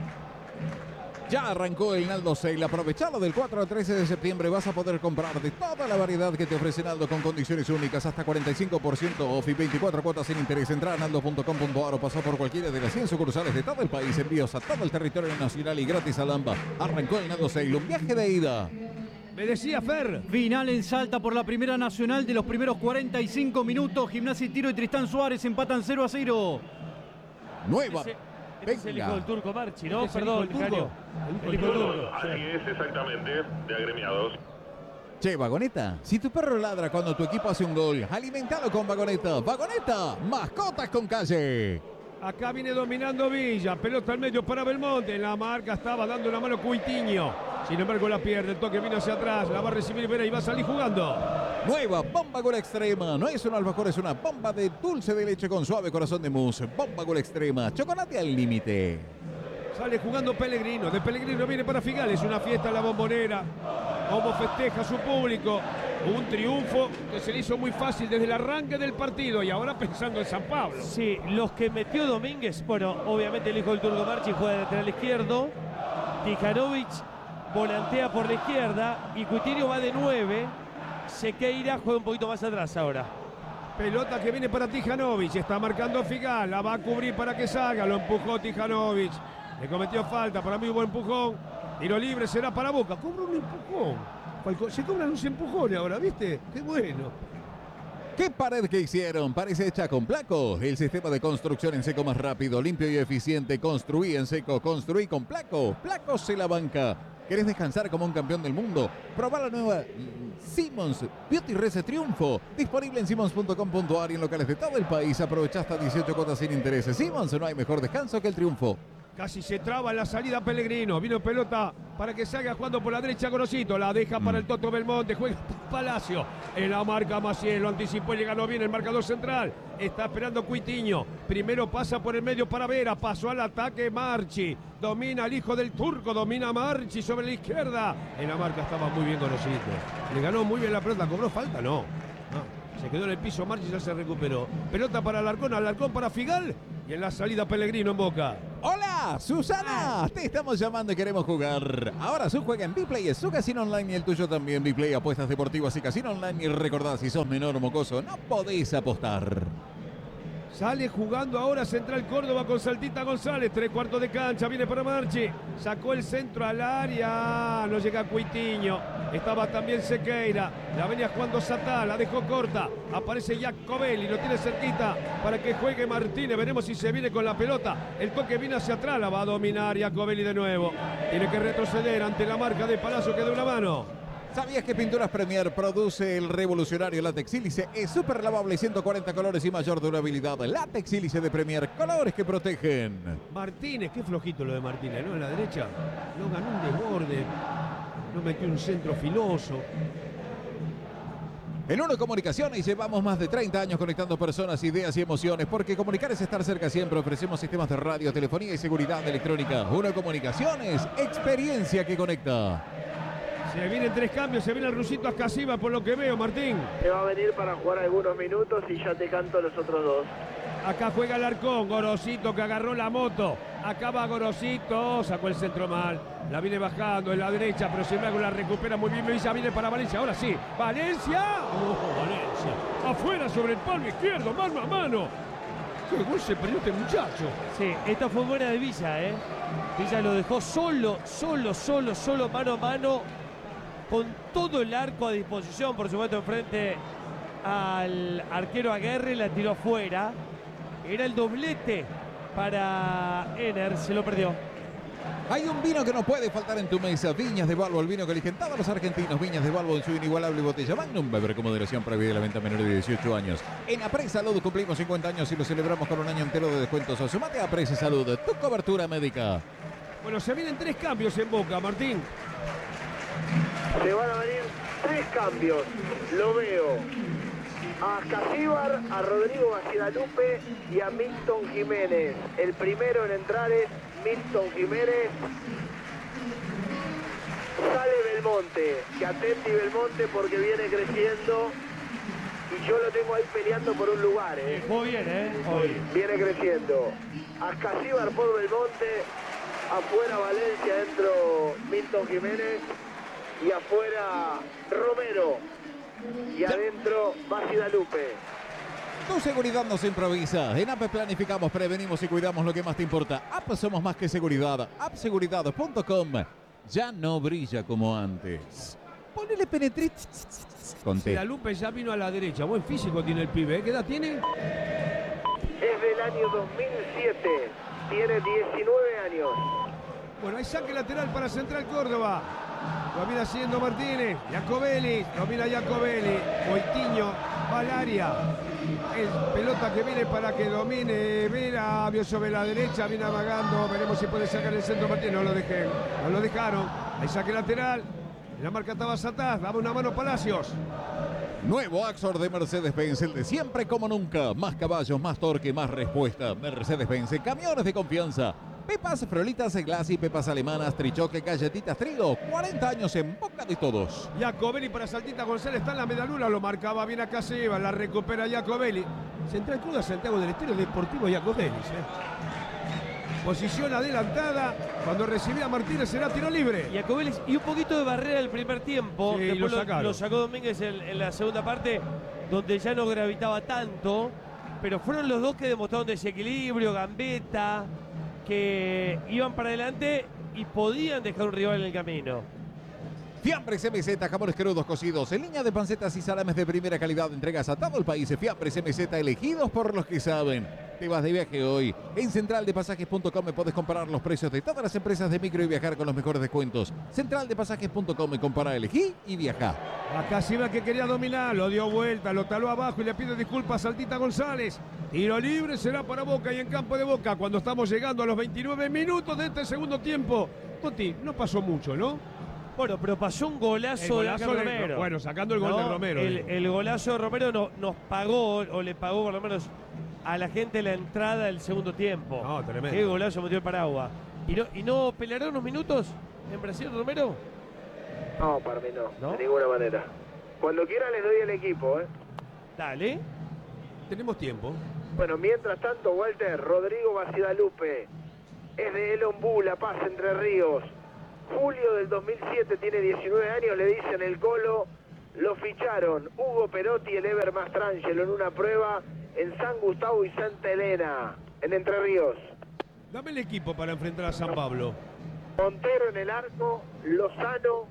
Ya arrancó el Naldo Sale. Aprovechalo del 4 al 13 de septiembre. Vas a poder comprar de toda la variedad que te ofrece Naldo con condiciones únicas. Hasta 45% off y 24 cuotas sin interés. Entra a naldo.com.ar o pasó por cualquiera de las 100 sucursales de todo el país. Envíos a todo el territorio nacional y gratis a Lamba. Arrancó el Naldo Sale. Un viaje de ida. Me decía Fer. Final en Salta por la Primera Nacional de los primeros 45 minutos. Gimnasia y Tiro y Tristán Suárez empatan 0-0. Nueva. Este es el hijo del Turco Marchi, ¿no? ¿Este es el Perdón, hijo del Turco? Vicario. El hijo del Turco. Así es, exactamente, de agremiados. Che, Vagoneta, si tu perro ladra cuando tu equipo hace un gol, alimentalo con Vagoneta. Vagoneta, mascotas con calle. Acá viene dominando Villa, pelota al medio para Belmonte, en la marca estaba dando la mano Cuitiño, sin embargo la pierde, el toque vino hacia atrás, la va a recibir Vera y va a salir jugando. Nueva bomba Gol Extrema, no es un alfajor, es una bomba de dulce de leche con suave corazón de mousse. Bomba Gol Extrema, chocolate al límite. Sale jugando Pellegrino, de Pellegrino viene para Figales, una fiesta en la Bombonera, como festeja su público. Un triunfo que se le hizo muy fácil desde el arranque del partido y ahora pensando en San Pablo. Sí, los que metió Domínguez, bueno, obviamente el hijo del Turco Marchi juega de lateral izquierdo, Tijanovic volantea por la izquierda y Cuitiño va de 9, Sequeira juega un poquito más atrás ahora. Pelota que viene para Tijanovic, está marcando Figal, la va a cubrir para que salga, lo empujó Tijanovic, le cometió falta, para mí buen empujón, tiro libre será para Boca, cobra un empujón. Se cobran los empujones ahora, ¿viste? ¡Qué bueno! ¿Qué pared que hicieron? Parece hecha con Placo. El sistema de construcción en seco más rápido, limpio y eficiente. Construí en seco, construí con Placo. Placo se la banca. ¿Querés descansar como un campeón del mundo? Probá la nueva Simmons Beauty Reset Triunfo. Disponible en simmons.com.ar y en locales de todo el país. Aprovecha hasta 18 cuotas sin intereses. Simmons, no hay mejor descanso que el triunfo. Casi se traba en la salida Pellegrino. Vino pelota para que salga jugando por la derecha Gorosito. La deja para el Toto Belmonte. Juega Palacio. En la marca Maciel. Lo anticipó y le ganó bien el marcador central. Está esperando Cuitiño. Primero pasa por el medio para Vera. Pasó al ataque Marchi. Domina el hijo del turco. Domina Marchi sobre la izquierda. En la marca estaba muy bien Gorosito. Le ganó muy bien la pelota. ¿Cobró falta? No. Se quedó en el piso Marchi y ya se recuperó. Pelota para Alarcón para Figal. Y en la salida Pellegrino en Boca. Hola, Susana, te estamos llamando y queremos jugar. Ahora su juega en Biplay, es su casino online y el tuyo también. Biplay, apuestas deportivas y casino online. Y recordad, si sos menor o mocoso, no podés apostar. Sale jugando ahora Central Córdoba con Saltita González. 3/4 de cancha, viene para Marchi. Sacó el centro al área. No llega Cuitiño. Estaba también Sequeira. La venía jugando Satá, la dejó corta. Aparece Jacobelli, lo tiene cerquita para que juegue Martínez. Veremos si se viene con la pelota. El toque viene hacia atrás, la va a dominar Jacobelli de nuevo. Tiene que retroceder ante la marca de Palacio que da una mano. ¿Sabías que Pinturas Premier produce el revolucionario látex sílice? Es súper lavable, 140 colores y mayor durabilidad. Látex sílice de Premier, colores que protegen. Martínez, qué flojito lo de Martínez, ¿no? En la derecha no ganó un desborde, no metió un centro filoso. En Uno Comunicaciones llevamos más de 30 años conectando personas, ideas y emociones, porque comunicar es estar cerca siempre. Ofrecemos sistemas de radio, telefonía y seguridad electrónica. Uno Comunicaciones, experiencia que conecta. Se vienen 3 cambios, se viene el rusito Ascasiba por lo que veo, Martín. Se va a venir para jugar algunos minutos y ya te canto los otros dos. Acá juega Alarcón, Gorosito que agarró la moto. Acá va Gorosito, sacó el centro mal. La viene bajando en la derecha, pero sin embargo la recupera muy bien. Melissa viene para Valencia, ahora sí. ¡Valencia! Valencia! Afuera sobre el palmo izquierdo, mano a mano. ¡Qué gol se perdió este muchacho! Sí, esta fue buena de Villa, ¿eh? Villa lo dejó solo, mano a mano. Con todo el arco a disposición, por supuesto, enfrente al arquero Aguerre, la tiró afuera. Era el doblete para Ener, se lo perdió. Hay un vino que no puede faltar en tu mesa. Viñas de Balbo, el vino que eligen todos los argentinos. Viñas de Balbo en su inigualable botella Magnum. Beber con moderación, prohibida la venta a menores de 18 años. En Apres Salud cumplimos 50 años y lo celebramos con un año entero de descuentos. Sumate a Apres Salud, tu cobertura médica. Bueno, se vienen 3 cambios en Boca, Martín. Se van a venir 3 cambios. Lo veo a Casíbar, a Rodrigo Bacigalupe y a Milton Jiménez. El primero en entrar es Milton Jiménez. Sale Belmonte, que atente Belmonte porque viene creciendo y yo lo tengo ahí peleando por un lugar. Muy bien, hoy. Viene creciendo. A Casíbar por Belmonte, afuera Valencia, dentro Milton Jiménez. Y afuera Romero. Y adentro Bacigalupe. Tu seguridad nos improvisa. En APE planificamos, prevenimos y cuidamos lo que más te importa. APE somos más que seguridad. appseguridad.com ya no brilla como antes. Ponele penetrit. Bacigalupe ya vino a la derecha. Buen físico tiene el pibe. ¿Qué edad tiene? Es del año 2007. Tiene 19 años. Bueno, hay saque lateral para Central Córdoba. Lo viene haciendo Martínez. Jacobelli. Lo mira Jacobelli. Cuitiño. Va al área. El pelota que viene para que domine Vera. Vio sobre la derecha. Viene amagando. Veremos si puede sacar el centro Martínez. No lo dejé. No lo dejaron. Hay saque lateral. La marca estaba Satás. Daba una mano Palacios. Nuevo Axor de Mercedes-Benz, el de siempre como nunca. Más caballos, más torque, más respuesta. Mercedes-Benz, camiones de confianza. Pepas, frolitas, glass y pepas alemanas, trichoque, galletitas, trigo. 40 años en boca de todos. Jacobelli para Saltita González. Está en la medalura. Lo marcaba bien acá se iba. La recupera Jacobelli. Central Córdoba, Santiago del Estero, Deportivo Jacobelli. Posición adelantada. Cuando recibía Martínez será tiro libre. Jacobelli y un poquito de barrera el primer tiempo. Sí, después lo sacó Domínguez en la segunda parte, donde ya no gravitaba tanto. Pero fueron los dos que demostraron desequilibrio, gambeta, que iban para adelante y podían dejar un rival en el camino. Fiambres MZ, jamones crudos cocidos en línea de pancetas y salames de primera calidad. Entregas a todo el país. Fiambres MZ, elegidos por los que saben. Te vas de viaje hoy. En centraldepasajes.com puedes comparar los precios de todas las empresas de micro y viajar con los mejores descuentos. Centraldepasajes.com, compara, elegí y viaja. Acá Silva, que quería dominar, lo dio vuelta, lo taló abajo y le pide disculpas a Saltita González. Tiro libre será para Boca y en campo de Boca cuando estamos llegando a los 29 minutos de este segundo tiempo. Toti, no pasó mucho, ¿no? Bueno, pero pasó un golazo de Romero. Bueno, sacando el gol de Romero. El golazo de Romero nos pagó, o le pagó por lo menos a la gente la entrada del segundo tiempo. No, tremendo. Qué golazo metió el Paraguas. ¿Y no peleará unos minutos en Brasil, Romero? No, para mí no, de ninguna manera. Cuando quiera les doy el equipo, ¿eh? Dale. Tenemos tiempo. Bueno, mientras tanto, Walter, Rodrigo Bacidalupe es de El Ombú, La Paz, Entre Ríos. Julio del 2007, tiene 19 años, le dicen el Colo. Lo ficharon Hugo Perotti y el Ever Mastrangelo en una prueba en San Gustavo y Santa Elena, en Entre Ríos. Dame el equipo para enfrentar a San Pablo. Montero en el arco, Lozano,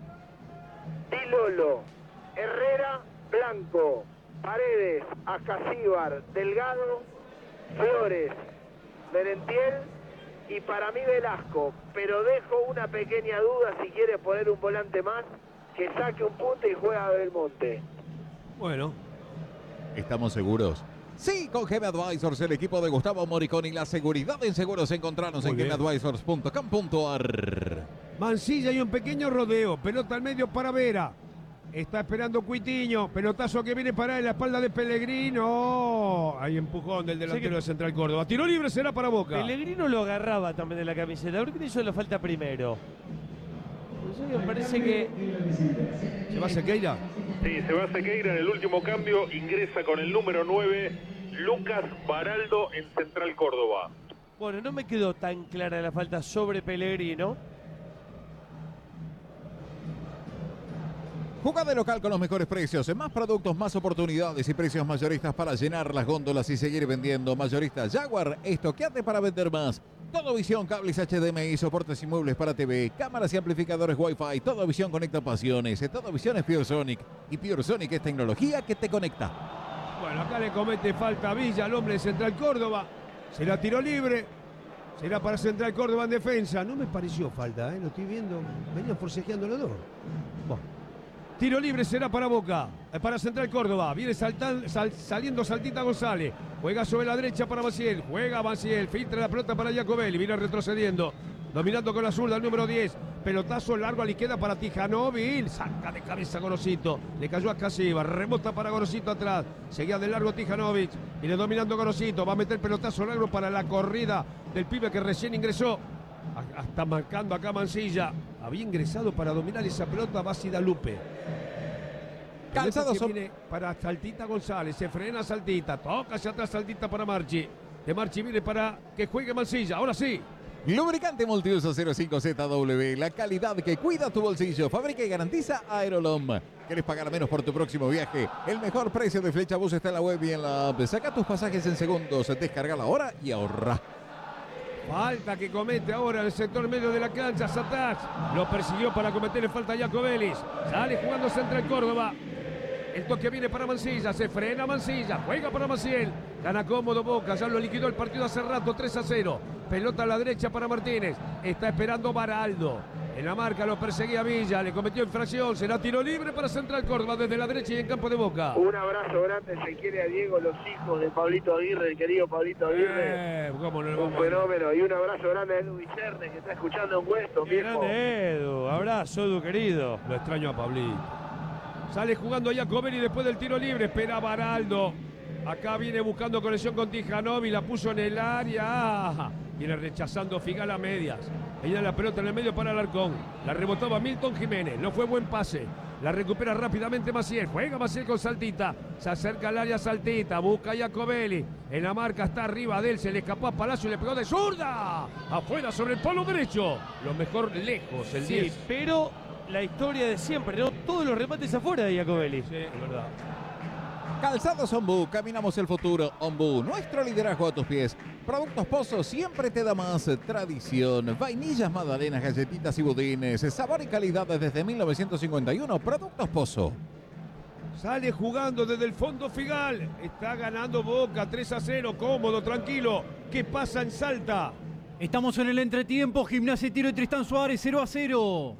Di Lolo, Herrera, Blanco, Paredes, Acasíbar, Delgado, Flores, Merentiel y para mí Velasco. Pero dejo una pequeña duda, si quiere poner un volante más, que saque un punto y juega a Belmonte. Bueno. ¿Estamos seguros? Sí, con GM Advisors, el equipo de Gustavo Moricón y la seguridad en seguros. Encontrarnos en gmadvisors.com.ar. Mansilla y un pequeño rodeo, pelota al medio para Vera. Está esperando Cuitiño, pelotazo que viene para en la espalda de Pellegrino. Hay empujón del delantero de Central Córdoba. Tiro libre será para Boca. Pellegrino lo agarraba también de la camiseta. ¿Por qué hizo la falta primero? Me parece que... ¿Se va Sequeira? Sí, se va Sequeira en el último cambio. Ingresa con el número 9, Lucas Baraldo en Central Córdoba. Bueno, no me quedó tan clara la falta sobre Pellegrino. Jugá de local con los mejores precios, más productos, más oportunidades y precios mayoristas para llenar las góndolas y seguir vendiendo. Mayorista Jaguar, estoqueate para vender más. Todo Visión, cables HDMI, soportes y muebles para TV, cámaras y amplificadores Wi-Fi. Todo Visión conecta pasiones. Todo Visión es Pure Sonic. Y Pure Sonic es tecnología que te conecta. Bueno, acá le comete falta a Villa, el hombre de Central Córdoba. Se la tiró libre. Será para Central Córdoba en defensa. No me pareció falta, lo estoy viendo. Venían forcejeando los dos. Bueno. Tiro libre será para Boca, para Central Córdoba. Viene saliendo Saltita González. Juega sobre la derecha para Maciel. Juega Maciel. Filtra la pelota para Jacobelli. Viene retrocediendo. Dominando con la zurda el número 10. Pelotazo largo a la izquierda para Tijanovic. Saca de cabeza Gorosito. Le cayó a Casiva. Remota para Gorosito atrás. Seguía de largo Tijanovic. Viene dominando Gorosito. Va a meter pelotazo largo para la corrida del pibe que recién ingresó. Está marcando acá Mansilla. Había ingresado para dominar esa pelota Bacidalupe. Calzado viene para Saltita González. Se frena Saltita. Toca hacia atrás Saltita para Marchi. De Marchi viene para que juegue Mansilla. Ahora sí. Lubricante multiuso 05ZW. La calidad que cuida tu bolsillo. Fabrica y garantiza Aerolom. ¿Querés pagar menos por tu próximo viaje? El mejor precio de Flechabús está en la web y en la app. Saca tus pasajes en segundos. Descargala ahora y ahorra. Falta que comete ahora el sector medio de la cancha. Satas lo persiguió para cometerle falta a Jacobelli. Sale jugando Central Córdoba. El toque viene para Mansilla. Se frena Mansilla. Juega para Maciel. Gana cómodo Boca. Ya lo liquidó el partido hace rato. 3-0. Pelota a la derecha para Martínez. Está esperando Baraldo. En la marca lo perseguía Villa. Le cometió infracción. Será tiro libre para Central Córdoba desde la derecha y en campo de Boca. Un abrazo grande se quiere a Diego, los hijos de Pablito Aguirre, el querido Pablito Aguirre. ¿Cómo no un fenómeno. Y un abrazo grande a Edu Vicerne, que está escuchando en Weston. Grande Edu. Abrazo, Edu querido. Lo extraño a Pablito. Sale jugando Jacobelli después del tiro libre. Espera Baraldo. Acá viene buscando conexión con Tijanovic. La puso en el área. Viene rechazando Figal a medias. Ahí da la pelota en el medio para Alarcón. La rebotaba Milton Jiménez. No fue buen pase. La recupera rápidamente Maciel. Juega Maciel con Saltita. Se acerca al área Saltita. Busca a Jacobelli. En la marca está arriba de él. Se le escapó a Palacio y le pegó de zurda. Afuera sobre el palo derecho. Lo mejor lejos. El 10. Pero la historia de siempre, ¿no? Todos los remates afuera de Jacobelli. Sí, es verdad. Calzados Ombú, caminamos el futuro. Ombú, nuestro liderazgo a tus pies. Productos Pozo siempre te da más tradición. Vainillas, magdalenas, galletitas y budines. Sabor y calidad desde 1951. Productos Pozo. Sale jugando desde el fondo Figal. Está ganando Boca 3-0, cómodo, tranquilo. ¿Qué pasa en Salta? Estamos en el entretiempo. Gimnasia y Tiro de Tristán Suárez 0-0.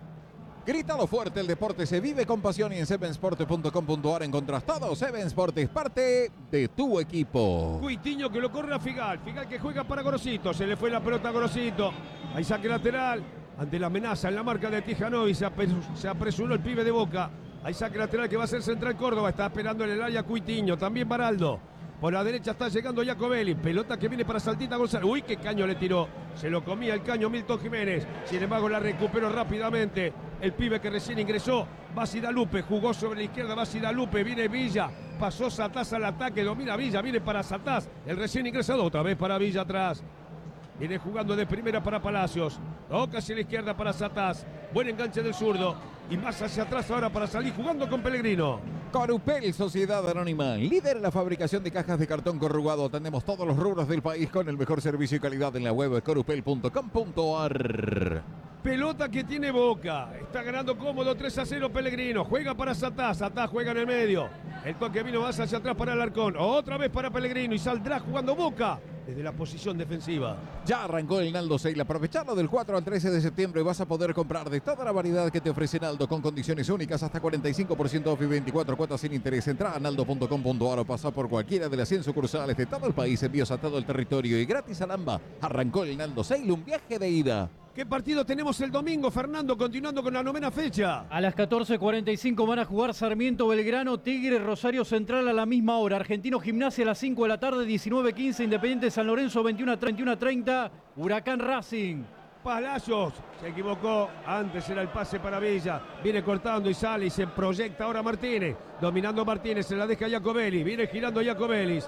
Grítalo fuerte, el deporte se vive con pasión y en sevensport.com.ar encontrás todo. Seven Sport es parte de tu equipo. Cuitiño que lo corre a Figal. Figal que juega para Gorosito. Se le fue la pelota a Gorosito. Ahí saque lateral. Ante la amenaza en la marca de Tijanovic. Se apresuró el pibe de Boca. Ahí saque lateral que va a ser Central Córdoba. Está esperando en el área Cuitiño. También Baraldo. Por la derecha está llegando Jacobelli. Pelota que viene para Saltita González. Uy, qué caño le tiró. Se lo comía el caño Milton Jiménez. Sin embargo, la recuperó rápidamente. El pibe que recién ingresó. Basidalupe jugó sobre la izquierda. Basidalupe. Viene Villa. Pasó Satás al ataque. Domina Villa. Viene para Satás. El recién ingresado. Otra vez para Villa atrás. Viene jugando de primera para Palacios. Toca hacia la izquierda para Satás. Buen enganche del zurdo. Y más hacia atrás ahora para salir jugando con Pellegrino. Corupel, Sociedad Anónima, líder en la fabricación de cajas de cartón corrugado. Atendemos todos los rubros del país con el mejor servicio y calidad en la web corupel.com.ar. Pelota que tiene Boca. Está ganando cómodo 3-0 Pellegrino. Juega para Satás. Satás juega en el medio. El toque vino más hacia atrás para Alarcón. Otra vez para Pellegrino y saldrá jugando Boca desde la posición defensiva. Ya arrancó el Naldo Sale. Aprovechalo del 4 al 13 de septiembre y vas a poder comprar de toda la variedad que te ofrece Naldo con condiciones únicas hasta 45% off y 24 cuotas sin interés. Entra a naldo.com.ar o pasa por cualquiera de las 100 sucursales de todo el país. Envíos a todo el territorio y gratis a Lamba. Arrancó el Naldo Sale, un viaje de ida. ¿Qué partido tenemos el domingo, Fernando? Continuando con la 9ª fecha. A las 14:45 van a jugar Sarmiento Belgrano, Tigre, Rosario Central a la misma hora. Argentino Gimnasia a las 5 de la tarde, 19:15. Independiente San Lorenzo, 21:30. Huracán Racing. Palacios se equivocó. Antes era el pase para Villa. Viene cortando y sale y se proyecta ahora Martínez. Dominando Martínez, se la deja Jacobelli. Viene girando Jacobelli.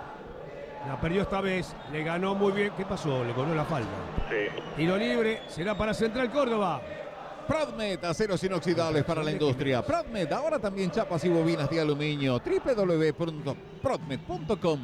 La perdió esta vez, le ganó muy bien. ¿Qué pasó? Le ganó la falta. Sí. Tiro libre, será para Central Córdoba. Prodmed, aceros inoxidables para la industria. Prodmed, ahora también chapas y bobinas de aluminio. www.prodmed.com.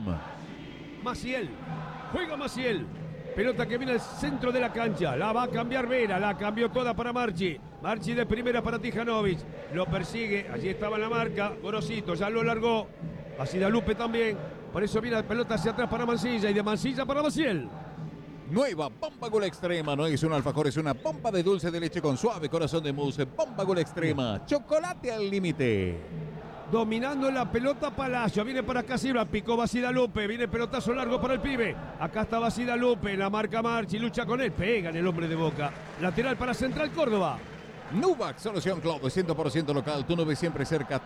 Maciel, juega Maciel. Pelota que viene al centro de la cancha. La va a cambiar Vera, la cambió toda para Marchi. Marchi de primera para Tijanovic. Lo persigue, allí estaba en la marca. Gorosito ya lo largó. Basidalupe también. Por eso viene la pelota hacia atrás para Mancilla y de Mancilla para Maciel. Nueva Bomba Gol Extrema. No es un alfajor, es una bomba de dulce de leche con suave corazón de mousse. Bomba Gol Extrema. Chocolate al límite. Dominando la pelota Palacio. Viene para Casibra. Picó Basidalupe. Viene pelotazo largo para el pibe. Acá está Basidalupe. La marca Marchi. Lucha con él. Pega en el hombre de Boca. Lateral para Central Córdoba. Nuvac, solución cloud 100% local. Tu nube siempre cerca.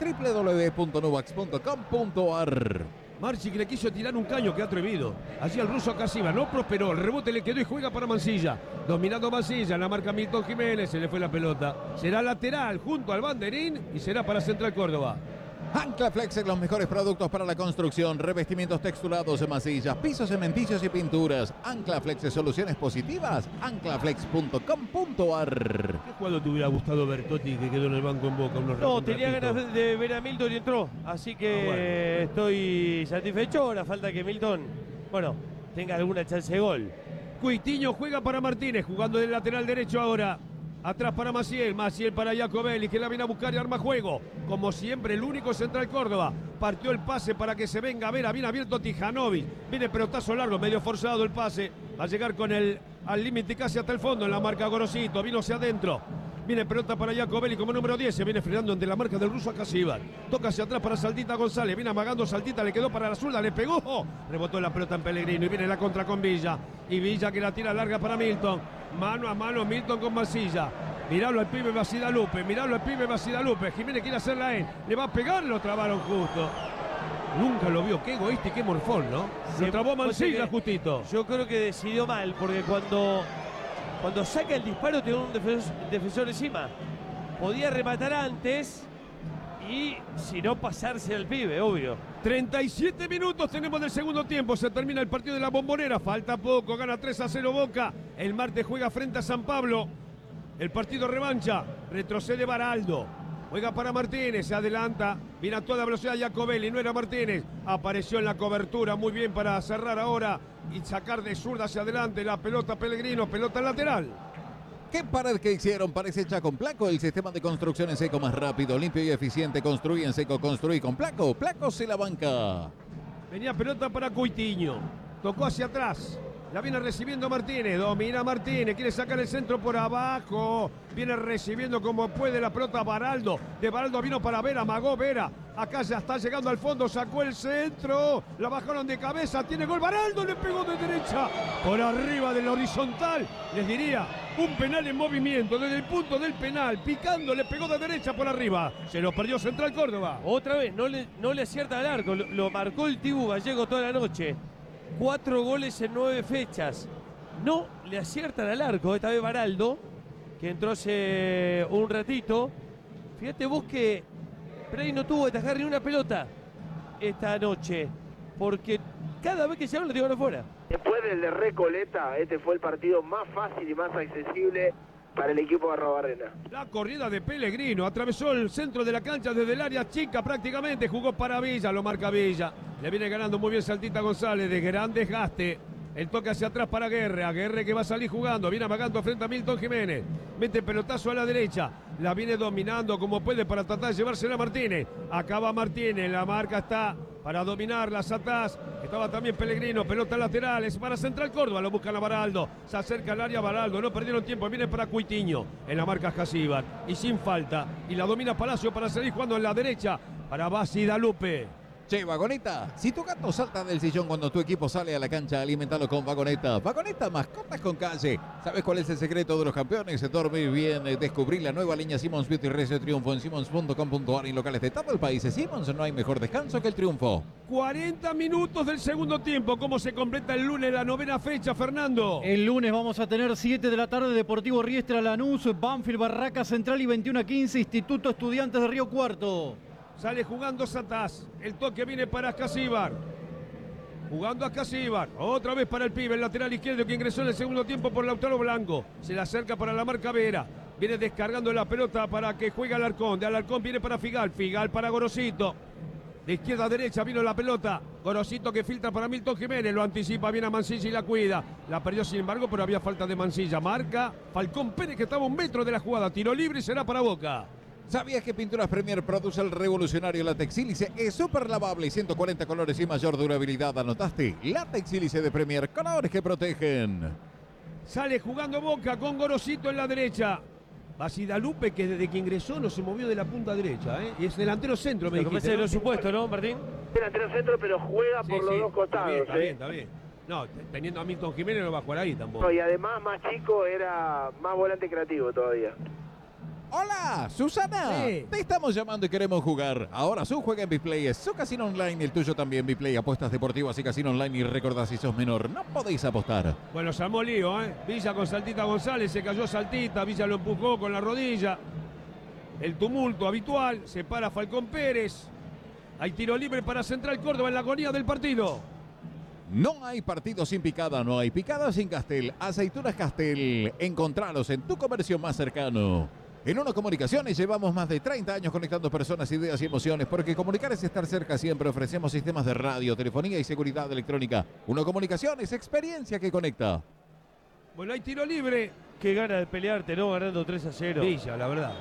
www.nuvax.com.ar. Marchi que le quiso tirar un caño, que atrevido. Allí al ruso Casiva, no prosperó. El rebote le quedó y juega para Mancilla. Dominando Mancilla, la marca Milton Jiménez. Se le fue la pelota. Será lateral junto al banderín y será para Central Córdoba. Anclaflex, los mejores productos para la construcción, revestimientos texturados, masillas, pisos cementicios y pinturas. Anclaflex, soluciones positivas. Anclaflex.com.ar. ¿Qué jugador te hubiera gustado Bertotti que quedó en el banco en Boca? No, tenía ganas de ver a Milton y entró. Así que estoy satisfecho. Ahora falta que Milton, tenga alguna chance de gol. Cuitiño juega para Martínez, jugando del lateral derecho ahora. Atrás para Maciel, Maciel para Jacobelli, que la viene a buscar y arma juego. Como siempre, el único Central Córdoba. Partió el pase para que se venga a ver, bien abierto Tijanovic. Viene pelotazo largo, medio forzado el pase. Va a llegar con el al límite casi hasta el fondo en la marca Gorosito. Vino hacia adentro. Viene pelota para Jacobelli como número 10. Se viene frenando ante la marca del ruso Acasíbar. Toca hacia atrás para Saltita González. Viene amagando Saltita, le quedó para la zurda, le pegó. Rebotó la pelota en Pellegrino y viene la contra con Villa. Y Villa que la tira larga para Milton. Mano a mano Milton con Mancilla. Miralo al pibe Basidalupe. Jiménez quiere hacerla a él. Le va a pegar, lo trabaron justo. Nunca lo vio, qué egoísta y qué morfón, ¿no? Se trabó Mancilla justito. Yo creo que decidió mal, porque cuando saca el disparo tiene un defensor encima. Podía rematar antes y si no pasarse al pibe, obvio. 37 minutos tenemos del segundo tiempo. Se termina el partido de la Bombonera. Falta poco, gana 3-0 Boca. El martes juega frente a San Pablo. El partido revancha. Retrocede Baraldo. Juega para Martínez, se adelanta, viene a toda velocidad Jacobelli, no era Martínez, apareció en la cobertura, muy bien para cerrar ahora y sacar de zurda hacia adelante la pelota Pellegrino, pelota lateral. ¿Qué pared que hicieron? Parece hecha con Placo, el sistema de construcción en seco más rápido, limpio y eficiente. Construye en seco, construye con Placo. Placo se la banca. Venía pelota para Coutinho. Tocó hacia atrás. La viene recibiendo Martínez. Domina Martínez. Quiere sacar el centro por abajo. Viene recibiendo como puede la pelota Baraldo. De Baraldo vino para Vera. Amagó Vera. Acá ya está llegando al fondo. Sacó el centro. La bajaron de cabeza. Tiene gol. Baraldo le pegó de derecha. Por arriba del horizontal. Les diría un penal en movimiento. Desde el punto del penal. Picando. Le pegó de derecha por arriba. Se lo perdió Central Córdoba. Otra vez, no le acierta al arco. Lo marcó el Tibu Gallego toda la noche. 4 goles en 9 fechas. No le aciertan al arco. Esta vez Baraldo, que entró hace un ratito. Fíjate vos que Prey no tuvo que atajar ni una pelota esta noche. Porque cada vez que se habla lo tiraron afuera. Después del de Recoleta, este fue el partido más fácil y más accesible para el equipo de Arrobarrena. La corrida de Pellegrino atravesó el centro de la cancha desde el área chica prácticamente, jugó para Villa, lo marca Villa. Le viene ganando muy bien Saltita González de gran desgaste. El toque hacia atrás para Guerre, Guerre que va a salir jugando, viene amagando frente a Milton Jiménez. Mete pelotazo a la derecha, la viene dominando como puede para tratar de llevársela a Martínez. Acaba Martínez, la marca está para dominar las atrás. Estaba también Pellegrino, pelota lateral, es para Central Córdoba, lo buscan a Baraldo. Se acerca al área Baraldo, no perdieron tiempo, viene para Coutinho. En la marca Jasíbar y sin falta. Y la domina Palacio para seguir jugando en la derecha para Basi Dalupe. Che, Vagoneta, si tu gato salta del sillón cuando tu equipo sale a la cancha, alimentalo con Vagoneta. Vagoneta, mascotas con calle. ¿Sabes cuál es el secreto de los campeones? Dormir bien. Descubrí la nueva línea Simmons Beauty Recio Triunfo en simmons.com.ar y locales de todo el país. Simmons, no hay mejor descanso que el triunfo. 40 minutos del segundo tiempo. ¿Cómo se completa el lunes la novena fecha, Fernando? El lunes vamos a tener 7 de la tarde Deportivo Riestra Lanús, Banfield Barraca Central y 21:15 Instituto Estudiantes de Río Cuarto. Sale jugando Satás. El toque viene para Ascasíbar. Jugando Ascasíbar. Otra vez para el pibe, el lateral izquierdo que ingresó en el segundo tiempo por Lautaro Blanco. Se le acerca para la marca Vera. Viene descargando la pelota para que juegue Alarcón. De Alarcón viene para Figal. Figal para Gorosito. De izquierda a derecha vino la pelota. Gorosito que filtra para Milton Jiménez. Lo anticipa bien a Mancilla y la cuida. La perdió sin embargo, pero había falta de Mancilla. Marca Falcón Pérez que estaba a 1 metro de la jugada. Tiro libre y será para Boca. ¿Sabías que Pinturas Premier produce el revolucionario látex sílice? Es súper lavable y 140 colores y mayor durabilidad. ¿Anotaste? Látex sílice de Premier, colores que protegen. Sale jugando Boca con Gorosito en la derecha. Basidalupe que desde que ingresó no se movió de la punta derecha, ¿eh? Y es delantero centro, me dijiste, ¿no? ¿no? Lo supuesto, ¿no, Martín? Delantero centro, pero juega por los dos costados. Está bien, está bien. No, teniendo a Milton Jiménez no va a jugar ahí tampoco. No, y además más chico era más volante creativo todavía. ¡Hola, Susana! Sí. Te estamos llamando y queremos jugar. Ahora su juega en Biplay, es su casino online y el tuyo también. Biplay, apuestas deportivas y casino online. Y recordad, si sos menor, no podéis apostar. Bueno, se armó lío, ¿eh? Villa con Saltita González, se cayó Saltita, Villa lo empujó con la rodilla. El tumulto habitual, se para Falcón Pérez. Hay tiro libre para Central Córdoba en la agonía del partido. No hay partido sin picada, no hay picada sin Castel. Aceitunas Castel, encontralos en tu comercio más cercano. En Uno Comunicaciones llevamos más de 30 años conectando personas, ideas y emociones, porque comunicar es estar cerca siempre. Ofrecemos sistemas de radio, telefonía y seguridad electrónica. Uno Comunicaciones, experiencia que conecta. Bueno, hay tiro libre. Qué gana de pelearte, ¿no? Ganando 3-0. Villa, la verdad.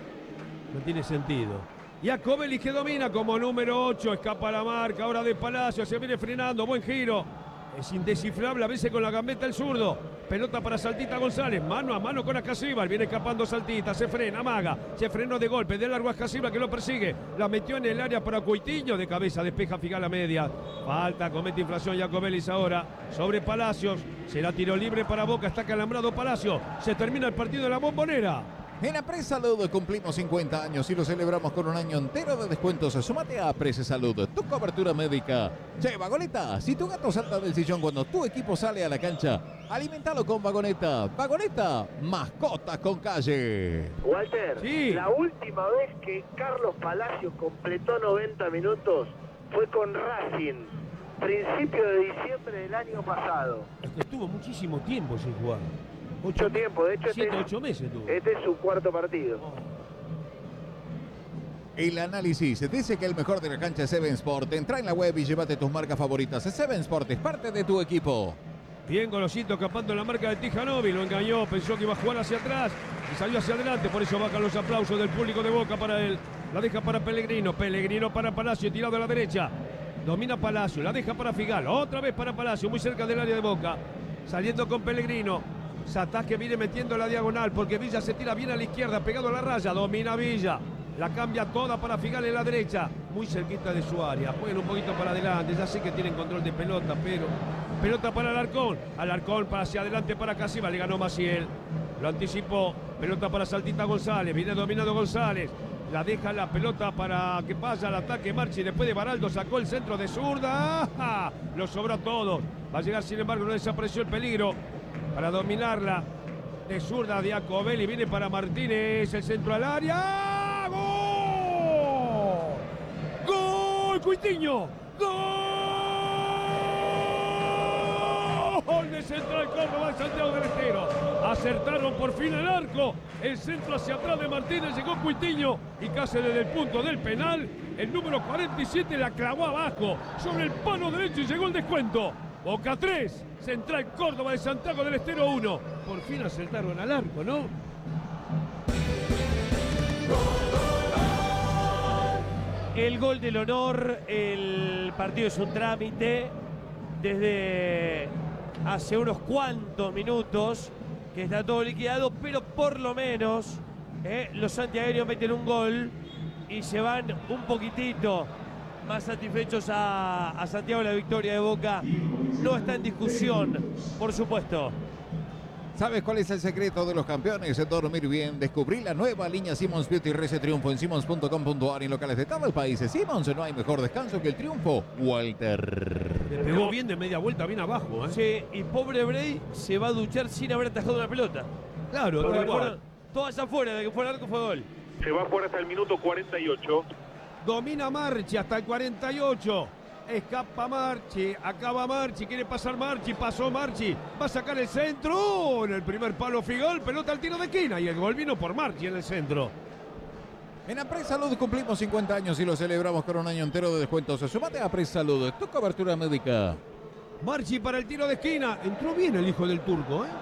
No tiene sentido. Jacobelli que domina como número 8. Escapa la marca ahora de Palacio. Se viene frenando. Buen giro. Es indescifrable a veces con la gambeta el zurdo. Pelota para Saltita González. Mano a mano con Ascasíbar. Viene escapando Saltita. Se frena, amaga. Se frenó de golpe. De largo Ascasíbar que lo persigue. La metió en el área para Coutinho. De cabeza despeja Figal a media. Falta, comete infracción Jacobelli ahora. Sobre Palacios. Será tiro libre para Boca. Está calambrado Palacio. Se termina el partido de la Bombonera. En Apres Salud cumplimos 50 años y lo celebramos con un año entero de descuentos. Sumate a Apres Salud, tu cobertura médica. Che, Vagoneta, si tu gato salta del sillón cuando tu equipo sale a la cancha, alimentalo con Vagoneta. Vagoneta, mascotas con calle. Walter, Sí. La última vez que Carlos Palacios completó 90 minutos fue con Racing, principio de diciembre del año pasado. Es que estuvo muchísimo tiempo sin jugar. Mucho tiempo, de hecho 7, 8 meses tuvo. este es su cuarto partido. El análisis dice que el mejor de la cancha es Seven Sport. Entra en la web y llévate tus marcas favoritas. Seven Sport es parte de tu equipo. Bien Golosito escapando en la marca de Tijanovic, lo engañó, pensó que iba a jugar hacia atrás y salió hacia adelante, por eso bajan los aplausos del público de Boca para él. La deja para Pellegrino, Pellegrino para Palacio, tirado a la derecha. Domina Palacio, la deja para Figal, otra vez para Palacio, muy cerca del área de Boca. Saliendo con Pellegrino, Satás que viene metiendo la diagonal porque Villa se tira bien a la izquierda, pegado a la raya, domina Villa. La cambia toda para Figal en la derecha, muy cerquita de su área. Juegan un poquito para adelante, ya sé que tienen control de pelota, pero pelota para Alarcón para hacia adelante para Casiva, le ganó Maciel. Lo anticipó, pelota para Saltita González, viene dominando González. La deja la pelota para que pase al ataque Marchi. Después de Baraldo sacó el centro de zurda. ¡Ah! Lo sobró todo. Va a llegar, sin embargo, no desapareció el peligro para dominarla. De zurda Diacobelli. Viene para Martínez. El centro al área. ¡Gol! ¡Gol! ¡Cuitiño! ¡Gol de Central Córdoba de Santiago del Estero! Acertaron por fin el arco. El centro hacia atrás de Martínez, llegó Cuitiño y casi desde el punto del penal. El número 47 la clavó abajo sobre el palo derecho y llegó el descuento. Boca 3, Central Córdoba de Santiago del Estero 1. Por fin acertaron al arco, ¿no? El gol del honor, el partido es un trámite desde hace unos cuantos minutos que está todo liquidado, pero por lo menos los santiagueños meten un gol y se van un poquitito más satisfechos a Santiago. La victoria de Boca no está en discusión, por supuesto. ¿Sabes cuál es el secreto de los campeones? Dormir bien. Descubrí la nueva línea Simmons Beauty Rece Triunfo en simmons.com.ar en locales de todo el país. Simmons, no hay mejor descanso que el triunfo. Walter. Le pegó bien de media vuelta, bien abajo. Sí, y pobre Bray se va a duchar sin haber atajado una pelota. Claro, todas afuera, de que fuera arco fue gol. Se va a jugar hasta el minuto 48. Domina Marchi hasta el 48. Escapa Marchi, acaba Marchi, quiere pasar Marchi, pasó Marchi, va a sacar el centro, en el primer palo Figal, pelota al tiro de esquina y el gol vino por Marchi en el centro. En Apresalud cumplimos 50 años y lo celebramos con un año entero de descuentos. Sumate a Apresalud, tu cobertura médica. Marchi para el tiro de esquina, entró bien el hijo del turco, ¿eh?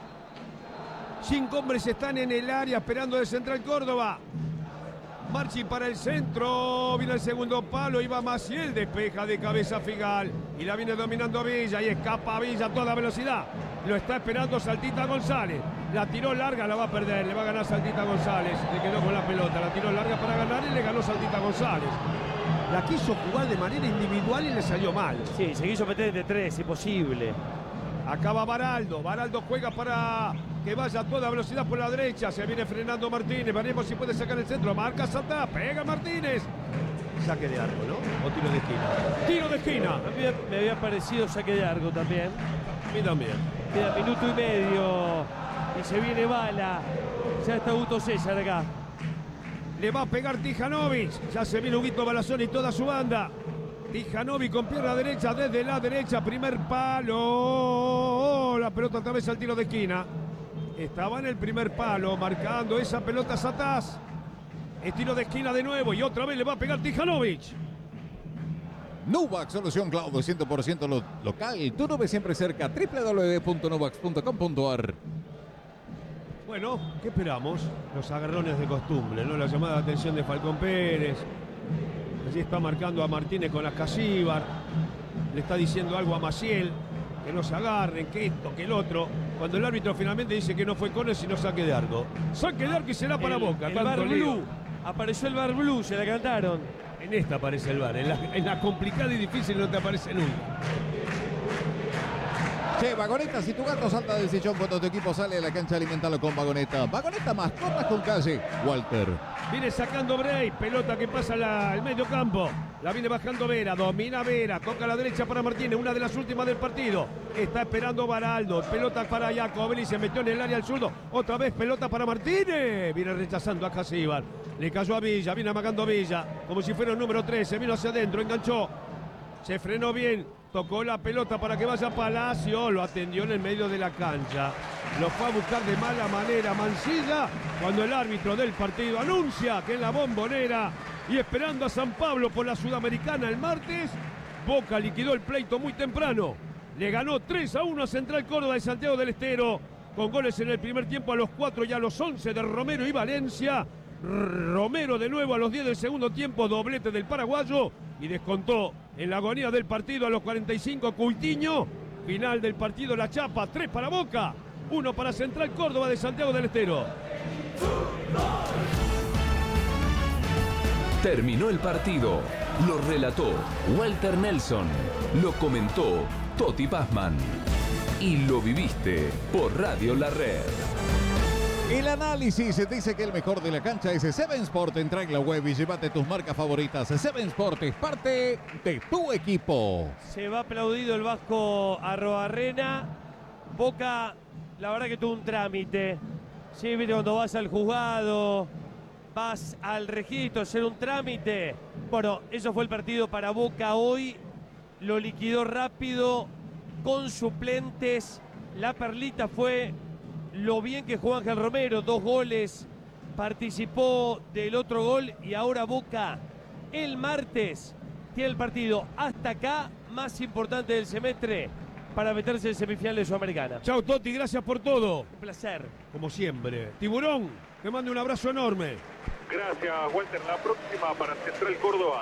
5 hombres están en el área esperando de Central Córdoba. Marchi para el centro, viene el segundo palo, iba Maciel, despeja de cabeza Figal y la viene dominando Villa y escapa Villa a toda velocidad. Lo está esperando Saltita González, la tiró larga, la va a perder, le va a ganar Saltita González, le quedó con la pelota, la tiró larga para ganar y le ganó Saltita González. La quiso jugar de manera individual y le salió mal. Sí, se quiso meter de 3, imposible. Acaba Baraldo juega para que vaya a toda velocidad por la derecha, se viene frenando Martínez, veremos si puede sacar el centro, marca Satá, pega Martínez. Saque de arco, ¿no? O tiro de esquina. Tiro de esquina. A mí me había parecido saque de arco también. A mí también. Queda minuto y medio y se viene bala. Ya está Hugo César acá. Le va a pegar Tijanovic, ya se viene Huguito Balazón y toda su banda. Tijanovic con pierna derecha, desde la derecha, primer palo. La pelota otra vez al tiro de esquina. Estaba en el primer palo, marcando esa pelota Satás. El tiro de esquina de nuevo y otra vez le va a pegar Tijanovic. Nuvac, solución cloud 100% local. Tu nube siempre cerca. www.nuvax.com.ar. Bueno, ¿qué esperamos? Los agarrones de costumbre, ¿no? La llamada de atención de Falcón Pérez. Allí está marcando a Martínez con las Casíbar. Le está diciendo algo a Maciel, que no se agarren, que esto, que el otro. Cuando el árbitro finalmente dice que no fue córner, sino saque de arco. Saque de arco y será para Boca. El bar blue. Apareció el bar blue, se la cantaron. En esta aparece el bar, en la complicada y difícil no te aparece nunca. Che, Vagoneta, si tu gato salta del sillón cuando tu equipo sale de la cancha, alimentalo con Vagoneta. Vagoneta, mascotas con calle. Walter. Viene sacando Bray, pelota que pasa al medio campo. La viene bajando Vera, domina Vera, toca a la derecha para Martínez, una de las últimas del partido. Está esperando Baraldo, pelota para Jacobelli, se metió en el área al zurdo. Otra vez pelota para Martínez. Viene rechazando a Casíbar. Le cayó a Villa, viene amagando a Villa, como si fuera el número 13, vino hacia adentro, enganchó. Se frenó bien, tocó la pelota para que vaya Palacio, lo atendió en el medio de la cancha. Lo fue a buscar de mala manera Mancilla cuando el árbitro del partido anuncia que en la Bombonera y esperando a San Pablo por la Sudamericana el martes, Boca liquidó el pleito muy temprano. Le ganó 3-1 a Central Córdoba de Santiago del Estero, con goles en el primer tiempo a los 4 y a los 11 de Romero y Valencia. Romero de nuevo a los 10 del segundo tiempo, doblete del paraguayo, y descontó en la agonía del partido a los 45 Coutinho. Final del partido La Chapa, 3 para Boca, 1 para Central Córdoba de Santiago del Estero. Terminó el partido. Lo relató Walter Nelson. Lo comentó Toti Pazman. Y lo viviste por Radio La Red. El análisis dice que el mejor de la cancha es Seven Sport. Entra en la web y llévate tus marcas favoritas. Seven Sport es parte de tu equipo. Se va aplaudido el Vasco Arrobarrena. Boca, la verdad que tuvo un trámite. Sí, viste, cuando vas al juzgado, vas al registro, hacer un trámite. Bueno, eso fue el partido para Boca hoy. Lo liquidó rápido, con suplentes. La perlita fue lo bien que jugó Ángel Romero, 2 goles, participó del otro gol y ahora Boca el martes tiene el partido hasta acá más importante del semestre para meterse en semifinales de Sudamericana. Chau Toti, gracias por todo. Un placer. Como siempre. Tiburón, te mando un abrazo enorme. Gracias, Walter. La próxima para Central Córdoba.